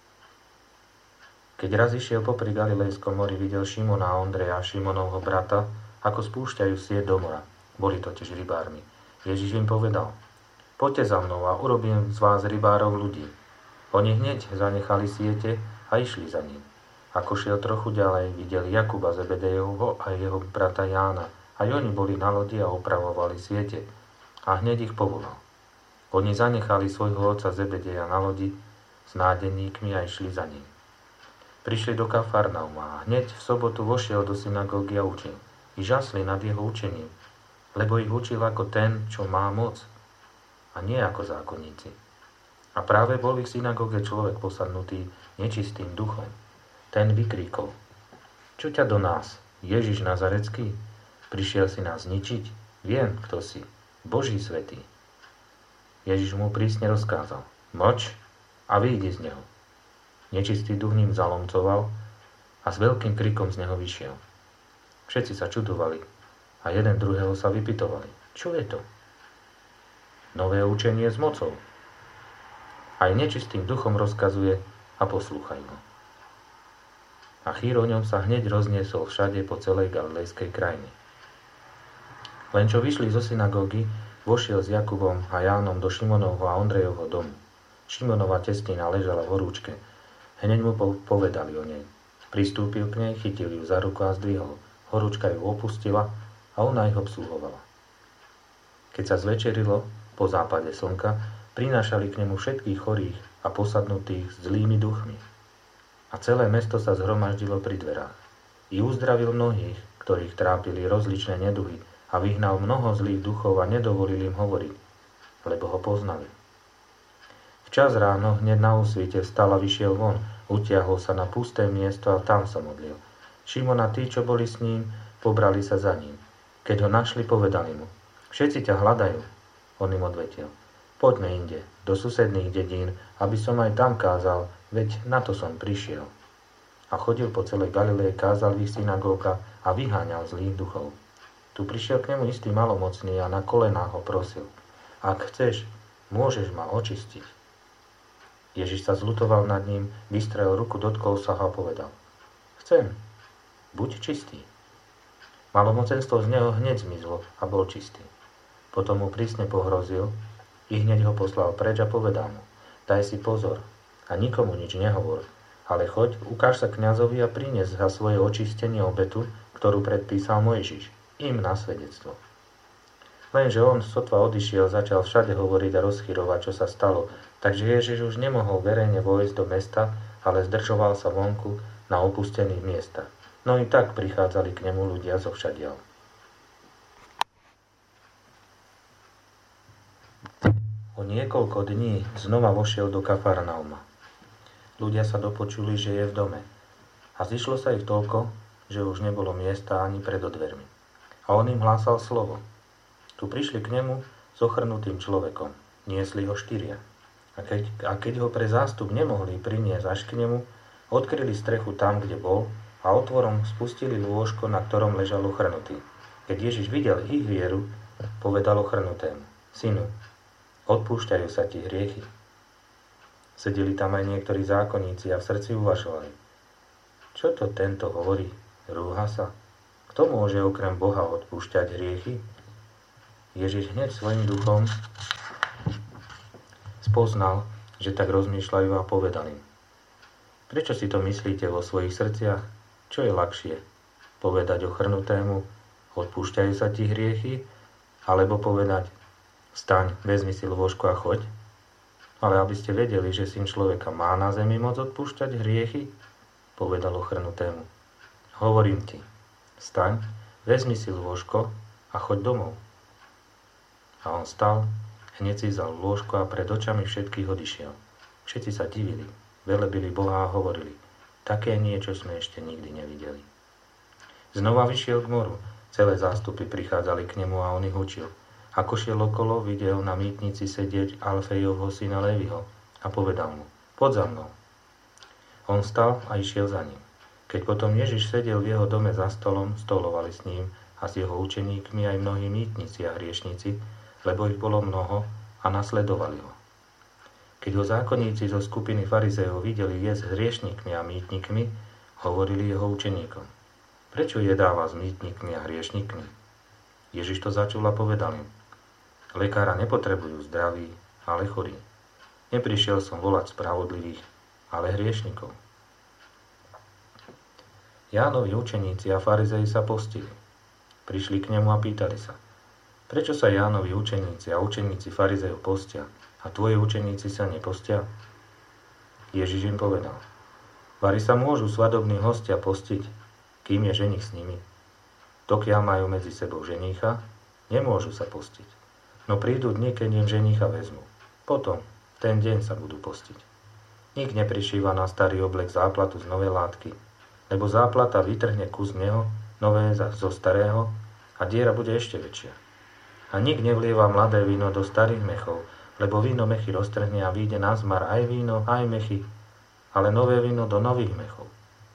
Speaker 1: Keď raz išiel popri Galilejskom mori, videl Šimona a Ondreja, Šimonovho brata, ako spúšťajú sieť do mora. Boli totiž rybármi. Ježiš im povedal: Poďte za mnou a urobím z vás rybárov ľudí. Oni hneď zanechali siete a išli za ním. Ako šiel trochu ďalej, videli Jakuba Zebedejovho a jeho brata Jána. Aj oni boli na lodi a opravovali siete. A hneď ich povolal. Oni zanechali svojho otca Zebedeja na lodi s nádeníkmi a išli za ním. Prišli do Kafarnauma a hneď v sobotu vošiel do synagógy a učil. I žasli nad jeho učením, lebo ich učil ako ten, čo má moc, a nie ako zákonníci. A práve bol v ich synagóge človek posadnutý nečistým duchom. Ten vykríkol: Čo ťa do nás, Ježiš Nazarecký? Prišiel si nás zničiť? Viem, kto si, Boží svätý. Ježiš mu prísne rozkázal: Mlč a vyjdi z neho. Nečistý duch ním zalomcoval a s veľkým krikom z neho vyšiel. Všetci sa čudovali a jeden druhého sa vypytovali: Čo je to? Nové učenie s mocou. Aj nečistým duchom rozkazuje a poslúchajú ho. A chýr o ňom sa hneď rozniesol všade po celej galilejskej krajine. Len čo vyšli zo synagógy, vošiel s Jakubom a Jánom do Šimonovho a Ondrejovho domu. Šimonova testina ležala v horúčke. Hneď mu povedali o nej. Pristúpil k nej, chytil ju za ruku a zdvihol. Horúčka ju opustila a ona ich obsluhovala. Keď sa zvečerilo, po západe slnka, prinášali k nemu všetkých chorých a posadnutých s zlými duchmi. A celé mesto sa zhromaždilo pri dverách. I uzdravil mnohých, ktorých trápili rozličné neduhy, a vyhnal mnoho zlých duchov a nedovolil im hovoriť, lebo ho poznali. Včas ráno hneď na úsvite vstal a vyšiel von, utiahol sa na pusté miesto a tam sa modlil. Šimon a tí, čo boli s ním, pobrali sa za ním. Keď ho našli, povedali mu: Všetci ťa hľadajú. On im odvetil: Poďme inde, do susedných dedín, aby som aj tam kázal, veď na to som prišiel. A chodil po celej Galilei, kázal v ich synagógach a vyháňal zlých duchov. Tu prišiel k nemu istý malomocný a na kolenách ho prosil: Ak chceš, môžeš ma očistiť. Ježiš sa zľutoval nad ním, vystrel ruku, dotkol sa ho a povedal: Chcem, buď čistý. Malomocenstvo z neho hneď zmizlo a bol čistý. Potom mu prísne pohrozil, i hneď ho poslal preč a povedal mu: Daj si pozor a nikomu nič nehovor, ale choď, ukáž sa kňazovi a prinies za svoje očistenie obetu, ktorú predpísal Mojžiš, im na svedectvo. Lenže on sotva odišiel, začal všade hovoriť a rozchyrovať, čo sa stalo, takže Ježiš už nemohol verejne vojsť do mesta, ale zdržoval sa vonku na opustených miestach. No i tak prichádzali k nemu ľudia zo všadiaľ. O niekoľko dní znova vošiel do Kafarnauma. Ľudia sa dopočuli, že je v dome. A zišlo sa ich toľko, že už nebolo miesta ani pred dvermi. A on im hlásal slovo. Tu prišli k nemu s ochrnutým človekom. Niesli ho 4. A keď ho pre zástup nemohli priniesť až k nemu, odkryli strechu tam, kde bol, a otvorom spustili lôžko, na ktorom ležal ochrnutý. Keď Ježiš videl ich vieru, povedal ochrnutému: Synu, odpúšťajú sa ti hriechy. Sedeli tam aj niektorí zákonníci a v srdci uvažovali: Čo to tento hovorí? Rúha sa? Kto môže okrem Boha odpúšťať hriechy? Ježiš hneď svojim duchom spoznal, že tak rozmýšľajú a povedal im: Prečo si to myslíte vo svojich srdciach? Čo je ľahšie? Povedať ochrnutému: Odpúšťajú sa ti hriechy? Alebo povedať: Vstaň, vezmi si lôžko a choď? Ale aby ste vedeli, že Syn človeka má na zemi moc odpúšťať hriechy, povedal ochrnutému: Hovorím ti, vstaň, vezmi si lôžko a choď domov. A on stal, hneď si vzal lôžko a pred očami všetkých odišiel. Všetci sa divili, velebili Boha a hovorili: Také niečo sme ešte nikdy nevideli. Znova vyšiel k moru, celé zástupy prichádzali k nemu a on ich učil. Ako šiel okolo, videl na mýtnici sedieť Alfejovho syna Léviho a povedal mu: Poď za mnou. On vstal a išiel za ním. Keď potom Ježiš sedel v jeho dome za stolom, stolovali s ním a s jeho učeníkmi aj mnohí mýtnici a hriešnici, lebo ich bolo mnoho a nasledovali ho. Keď ho zákonníci zo skupiny farizejov videli jesť s hriešnikmi a mýtnikmi, hovorili jeho učeníkom: Prečo jedáva s mýtnikmi a hriešnikmi? Ježiš to začul a povedal im: Lekára nepotrebujú zdraví, ale chorí. Neprišiel som volať spravodlivých, ale hriešnikov. Jánovi učeníci a farizei sa postili. Prišli k nemu a pýtali sa: Prečo sa Jánovi učeníci a učeníci farizejov postia a tvoji učeníci sa nepostia? Ježiš im povedal: Vari sa môžu svadobní hostia postiť, kým je ženich s nimi. Dokiaľ majú medzi sebou ženícha, nemôžu sa postiť. No prídu dni, keď im ženícha vezmu. Potom, ten deň sa budú postiť. Nik neprišíva na starý oblek záplatu z novej látky, lebo záplata vytrhne kus z neho, nové zo starého, a diera bude ešte väčšia. A nik nevlieva mladé víno do starých mechov, lebo víno mechy roztrhne a vyjde na zmar aj víno, aj mechy, ale nové víno do nových mechov.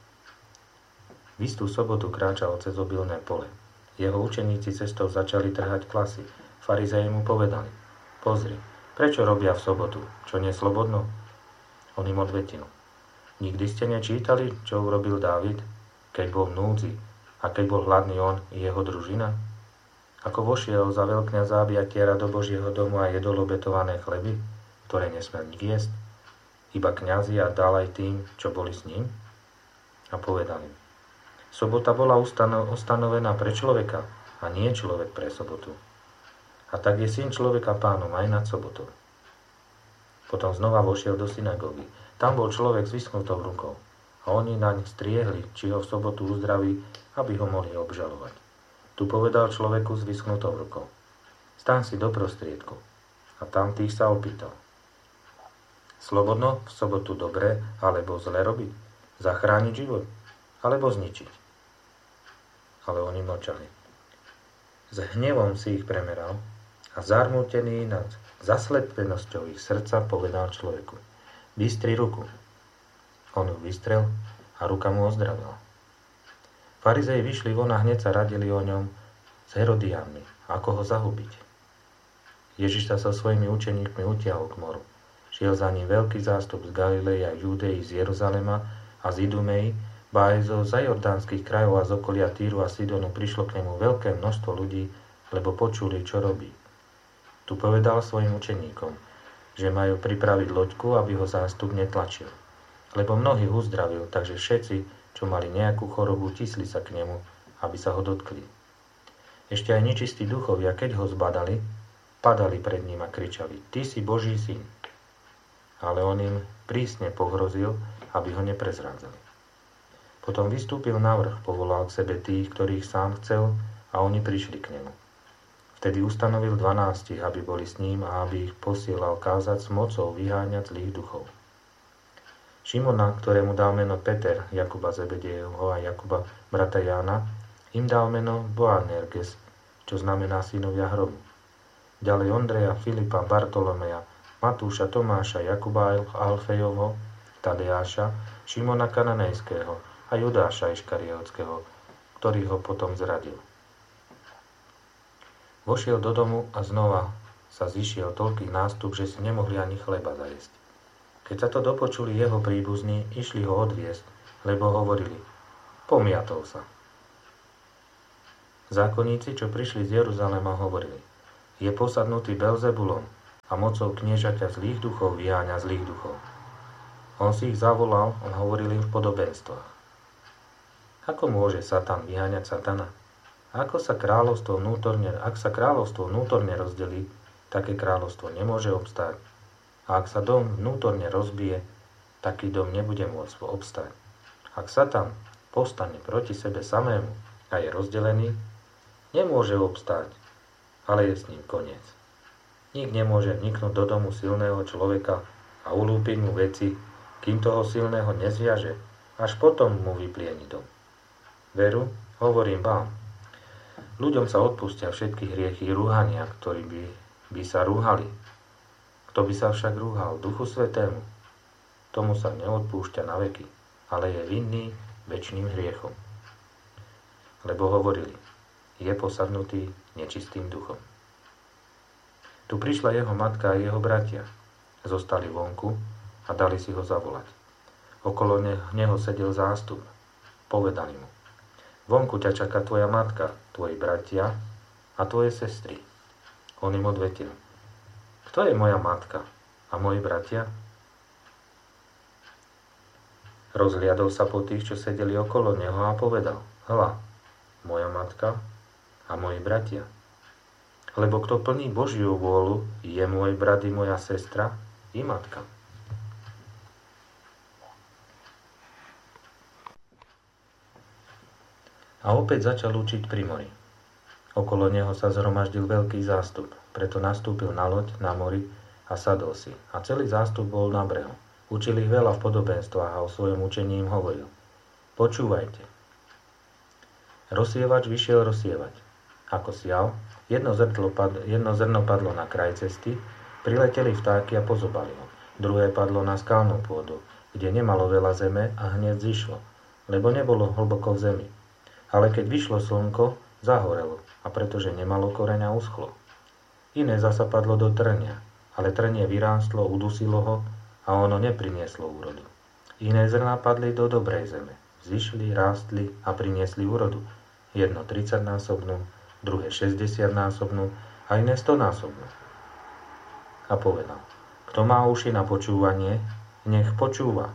Speaker 1: V istú sobotu kráčal cez obilné pole. Jeho učeníci cestou začali trhať klasy. Farizeji mu povedali: Pozri, prečo robia v sobotu, čo nie slobodno? On im odvetil: Nikdy ste nečítali, čo urobil Dávid, keď bol v núdzi a keď bol hladný on i jeho družina? Ako vošiel za veľkňaza, aby tiera do Božieho domu a jedol obetované chleby, ktoré nesmel nik jesť, iba kňazi, a dal aj tým, čo boli s ním? A povedal im: Sobota bola ustanovená pre človeka a nie človek pre sobotu. A tak je Syn človeka pánom aj nad sobotou. Potom znova vošiel do synagógy. Tam bol človek s vyschnutou rukou a oni naň striehli, či ho v sobotu uzdraví, aby ho mohli obžalovať. Tu povedal človeku s vyschnutou rukou: Staň si do prostriedku. A tam tých sa opýtal: Slobodno v sobotu dobre alebo zle robiť? Zachrániť život alebo zničiť? Ale oni mlčali. S hnevom si ich premeral a zarmútený nad zaslepenosťou ich srdca povedal človeku: Vystri ruku. On ju vystrel a ruka mu ozdravila. Farizei vyšli von a hneď sa radili o ňom s Herodiánmi, ako ho zahubiť. Ježiš sa so svojimi učeníkmi utiahol k moru. Šiel za ním veľký zástup z Galilei a Judei, z Jeruzalema a z Idumei, ba aj zo zajordánskych krajov a z okolia Týru a Sidonu prišlo k nemu veľké množstvo ľudí, lebo počuli, čo robí. Tu povedal svojim učeníkom, že majú pripraviť loďku, aby ho zástup netlačil. Lebo mnohých uzdravil, takže všetci, čo mali nejakú chorobu, tisli sa k nemu, aby sa ho dotkli. Ešte aj nečistí duchovia, keď ho zbadali, padali pred ním a kričali: Ty si Boží syn. Ale on im prísne pohrozil, aby ho neprezrádzali. Potom vystúpil na vrch, povolal k sebe tých, ktorých sám chcel, a oni prišli k nemu. Vtedy ustanovil 12, aby boli s ním a aby ich posielal kázať s mocou vyháňať zlých duchov. Šimona, ktorému dal meno Peter, Jakuba Zebedejovho a Jakuba brata Jána, im dal meno Boanerges, čo znamená synovia hrobu. Ďalej Ondreja, Filipa, Bartolomeja, Matúša, Tomáša, Jakuba Alfejovho, Tadeáša, Šimona Kananejského a Judáša Iškariotského, ktorý ho potom zradil. Vošiel do domu a znova sa zišiel toľký nástup, že si nemohli ani chleba zajesť. Keď sa to dopočuli jeho príbuzní, išli ho odviesť, lebo hovorili: Pomiatol sa. Zákonníci, čo prišli z Jeruzalema, hovorili: Je posadnutý Belzebulom a mocou kniežaťa zlých duchov vyháňa zlých duchov. On si ich zavolal a hovoril im v podobenstvách. Ako môže Satan vyháňať Satana? Ak sa kráľovstvo vnútorne rozdelí, také kráľovstvo nemôže obstáť. A ak sa dom vnútorne rozbije, taký dom nebude môcť obstáť. Ak Satan povstane proti sebe samému a je rozdelený, nemôže obstáť, ale je s ním koniec. Nik nemôže vniknúť do domu silného človeka a ulúpiť mu veci, kým toho silného nezviaže, až potom mu vyplieni dom. Veru, hovorím vám, ľuďom sa odpustia všetky hriechy rúhania, ktorí by sa rúhali. Kto by sa však rúhal Duchu Svätému, tomu sa neodpúšťa na veky, ale je vinný večným hriechom. Lebo hovorili: Je posadnutý nečistým duchom. Tu prišla jeho matka a jeho bratia. Zostali vonku a dali si ho zavolať. Okolo neho sedel zástup. Povedali mu: Vonku ťa čaká tvoja matka, tvoji bratia a tvoje sestry. On im odvetil: Kto je moja matka a moji bratia? Rozhliadol sa po tých, čo sedeli okolo neho, a povedal: Hľa, moja matka a moji bratia. Lebo kto plní Božiu vôľu, je môj brat i moja sestra i matka. A opäť začal učiť pri mori. Okolo neho sa zhromaždil veľký zástup, preto nastúpil na loď na mori a sadol si. A celý zástup bol na brehu. Učil ich veľa v podobenstvách a o svojom učení im hovoril: Počúvajte. Rozsievač vyšiel rozsievať. Ako sial, jedno zrno padlo na kraj cesty, prileteli vtáky a pozobali ho. Druhé padlo na skalnú pôdu, kde nemalo veľa zeme a hneď zišlo, lebo nebolo hlboko v zemi. Ale keď vyšlo slnko, zahorelo, a pretože nemalo koreňa, uschlo. Iné zasa padlo do trnia, ale trnie vyrástlo, udusilo ho a ono neprinieslo úrodu. Iné zrná padli do dobrej zeme, zišli, rástli a priniesli úrodu. Jedno 30-násobnú, druhé 60-násobnú a iné 100-násobnú. A povedal: Kto má uši na počúvanie, nech počúva.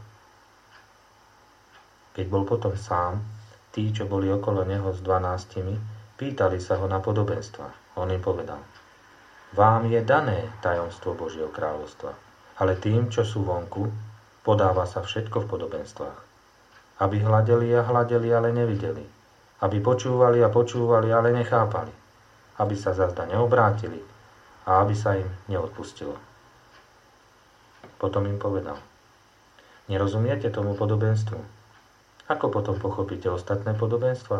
Speaker 1: Keď bol potom sám, tí, čo boli okolo neho s 12, pýtali sa ho na podobenstva. On im povedal: Vám je dané tajomstvo Božieho kráľovstva, ale tým, čo sú vonku, podáva sa všetko v podobenstvách. Aby hľadeli a hľadeli, ale nevideli. Aby počúvali a počúvali, ale nechápali. Aby sa zazda neobrátili a aby sa im neodpustilo. Potom im povedal: Nerozumiete tomu podobenstvu? Ako potom pochopíte ostatné podobenstva?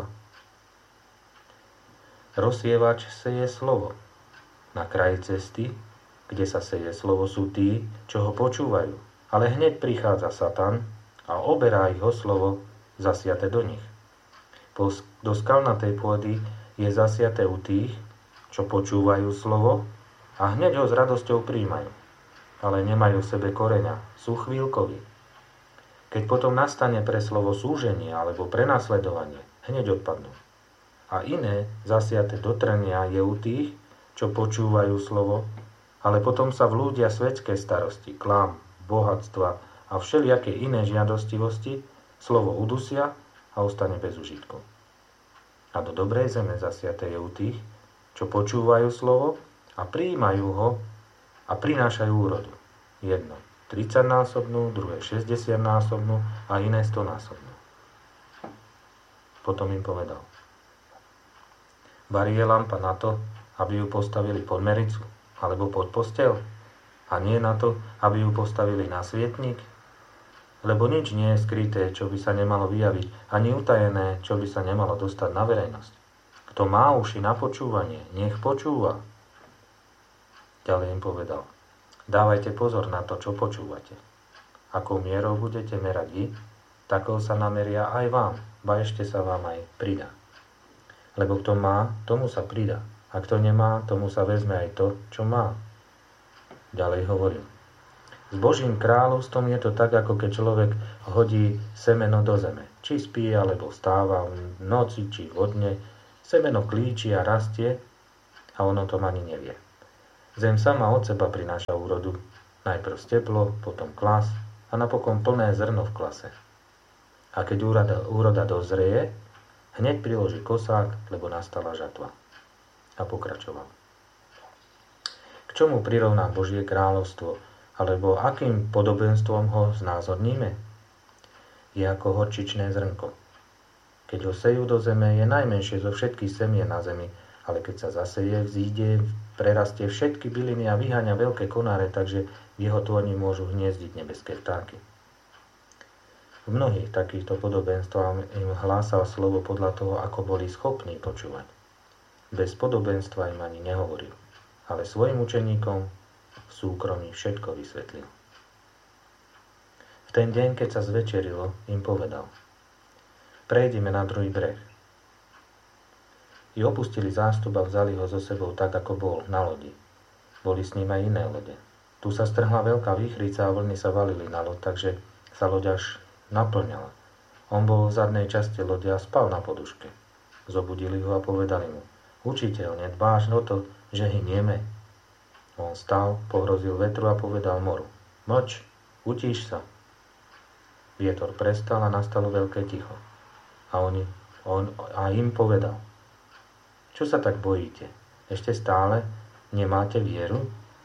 Speaker 1: Rozsievač seje slovo. Na kraji cesty, kde sa seje slovo, sú tí, čo ho počúvajú. Ale hneď prichádza Satan a oberá ich o slovo zasiate do nich. Do skalnatej pôdy je zasiate u tých, čo počúvajú slovo a hneď ho s radosťou príjmajú. Ale nemajú v sebe koreňa, sú chvíľkoví. Keď potom nastane pre slovo súženie alebo prenasledovanie, hneď odpadnú. A iné zasiate do trnia je u tých, čo počúvajú slovo, ale potom sa vlúdia svetské starosti, klám, bohatstva a všelijaké iné žiadostivosti, slovo udusia a ostane bez užitkov. A do dobrej zeme zasiate je u tých, čo počúvajú slovo a prijímajú ho a prinášajú úrodu. Jedno 30-násobnú, druhé 60-násobnú a iné 100-násobnú. Potom im povedal: Varí je lampa na to, aby ju postavili pod mericu alebo pod posteľ, a nie na to, aby ju postavili na svietnik? Lebo nič nie je skryté, čo by sa nemalo vyjaviť, ani utajené, čo by sa nemalo dostať na verejnosť. Kto má uši na počúvanie, nech počúva. Ďalej im povedal: Dávajte pozor na to, čo počúvate. Akou mierou budete merať vy, takou sa nameria aj vám, ba ešte sa vám aj pridá. Lebo kto má, tomu sa pridá, a kto nemá, tomu sa vezme aj to, čo má. Ďalej hovorím: S Božím kráľovstvom je to tak, ako keď človek hodí semeno do zeme. Či spí, alebo vstáva v noci, či vo dne, Semeno klíči a rastie a on o tom ani nevie. Zem sama od seba prináša úrodu. Najprv steplo, potom klas a napokon plné zrno v klase. A keď úroda dozrie, hneď priloží kosák, lebo nastala žatva. A pokračoval. K čomu prirovná Božie kráľovstvo, alebo akým podobenstvom ho znázorníme? Je ako horčičné zrnko. Keď ho sejú do zeme, je najmenšie zo všetkých semien na zemi, ale keď sa zaseje, vzíde, prerastie všetky byliny a vyháňa veľké konáre, takže v jeho tvorni môžu hniezdiť nebeské vtáky. V mnohých takýchto podobenstvách im hlásal slovo podľa toho, ako boli schopní počúvať. Bez podobenstva im ani nehovoril, ale svojim učeníkom v súkromí všetko vysvetlil. V ten deň, keď sa zvečerilo, im povedal: prejdime na druhý breh. I opustili zástup a vzali ho so sebou tak, ako bol, na lodi. Boli s ním aj iné lode. Tu sa strhla veľká výchrica a vlny sa valili na loď, takže sa loď až naplňala. On bol v zadnej časti lode a spal na poduške. Zobudili ho a povedali mu: učiteľ, nedbáš o to, že hynieme? On stal, pohrozil vetru a povedal moru: mlč, utíš sa. Vietor prestal a nastalo veľké ticho. A on im povedal: čo sa tak bojíte? Ešte stále nemáte vieru?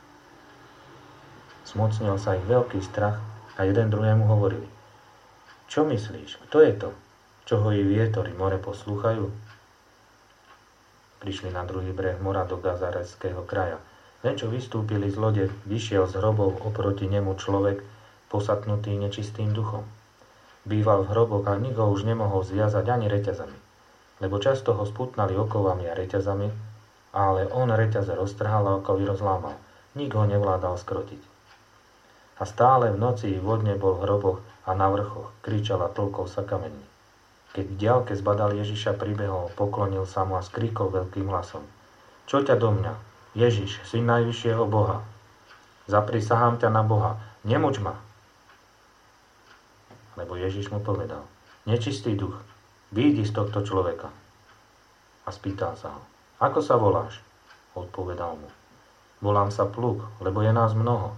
Speaker 1: Zmocnil sa ich veľký strach a jeden druhému hovorili: čo myslíš? Kto je to, čo hojí vietor i more poslúchajú? Prišli na druhý breh mora do Gazareckého kraja. Len čo vystúpili z lode, vyšiel z hrobov oproti nemu človek, posatnutý nečistým duchom. Býval v hroboch a nik ho už nemohol zviazať ani reťazami, lebo často ho sputnali okovami a reťazami, ale on reťaze roztrhal a okovy rozlámal. Nik ho nevládal skrotiť. A stále v noci i vodne bol v hroboch a na vrchoch, kričal a tlkol sa kameňmi. Keď v diaľke zbadal Ježiša, pribehol, poklonil sa mu a skríkol veľkým hlasom: čo ťa do mňa, Ježiš, syn najvyššieho Boha? Zaprisahám ťa na Boha, nemuč ma. Lebo Ježiš mu povedal: nečistý duch, výjdi z tohto človeka. A spýtal sa ho: ako sa voláš? Odpovedal mu: volám sa Pluk, lebo je nás mnoho.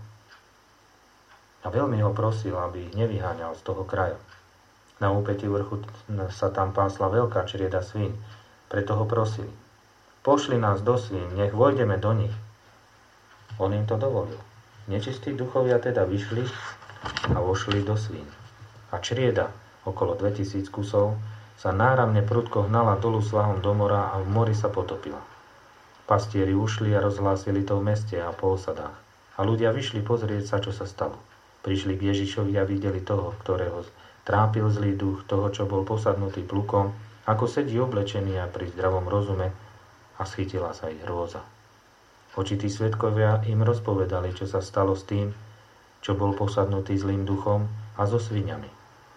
Speaker 1: A veľmi ho prosil, aby ich nevyháňal z toho kraja. Na úpätí vrchu sa tam pásla veľká črieda svíň, preto ho prosili: pošli nás do svíň, nech vojdeme do nich. On im to dovolil. Nečistí duchovia teda vyšli a vošli do svíň. A črieda, okolo 2000 kusov, sa náramne prudko hnala dolu svahom do mora a v mori sa potopila. Pastieri ušli a rozhlásili to v meste a po osadách. A ľudia vyšli pozrieť sa, čo sa stalo. Prišli k Ježišovi a videli toho, ktorého trápil zlý duch, toho, čo bol posadnutý plukom, ako sedí oblečený a pri zdravom rozume, a schytila sa ich hrôza. Očití svedkovia im rozpovedali, čo sa stalo s tým, čo bol posadnutý zlým duchom a so sviňami.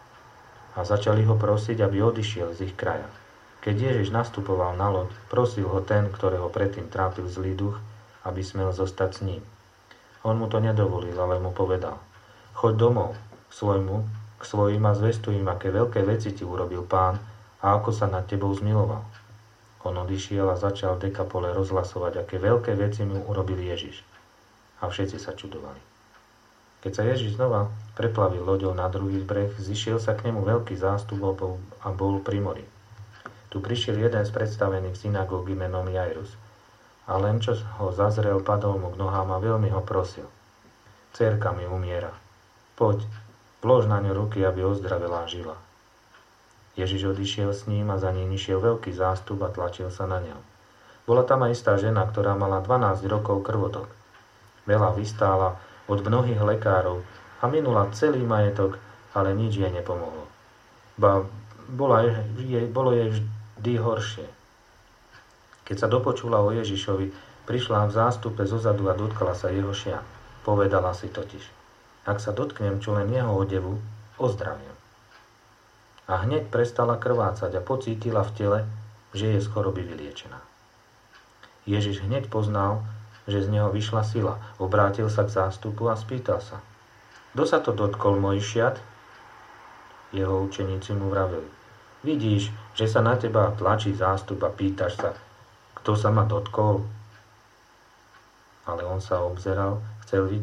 Speaker 1: A začali ho prosiť, aby odišiel z ich kraja. Keď Ježiš nastupoval na loď, prosil ho ten, ktorého predtým trápil zlý duch, aby smel zostať s ním. On mu to nedovolil, ale mu povedal: choď domov k svojim a zvestuj im, aké veľké veci ti urobil Pán a ako sa nad tebou zmiloval. On odišiel a začal v Dekapole rozhlasovať, aké veľké veci mu urobil Ježiš. A všetci sa čudovali. Keď sa Ježiš znova preplavil loďou na druhý breh, zišiel sa k nemu veľký zástup a bol pri mori. Tu prišiel jeden z predstavených synagógy menom Jairus. A len čo ho zazrel, padol mu k nohám a veľmi ho prosil: dcérka mi umiera. Poď, vlož na ňu ruky, aby ozdravela a žila. Ježiš odišiel s ním a za ním išiel veľký zástup a tlačil sa na ňom. Bola tam aj istá žena, ktorá mala 12 rokov krvotok. Veľa vystála od mnohých lekárov a minula celý majetok, ale nič jej nepomohlo. Bolo jej vždy horšie. Keď sa dopočula o Ježišovi, prišla v zástupe zozadu a dotkla sa jeho šia. Povedala si totiž: ak sa dotknem čo len jeho odevu, ozdraviem. A hneď prestala krvácať a pocítila v tele, že je z choroby vyliečená. Ježiš hneď poznal, že z neho vyšla sila, obrátil sa k zástupu a spýtal sa: kto sa to dotkol mojich šiat? Jeho učeníci mu vraveli: Vidíš, že sa na teba tlačí zástup a pýtaš sa, kto sa ma dotkol? Ale on sa obzeral, chcel vidieť,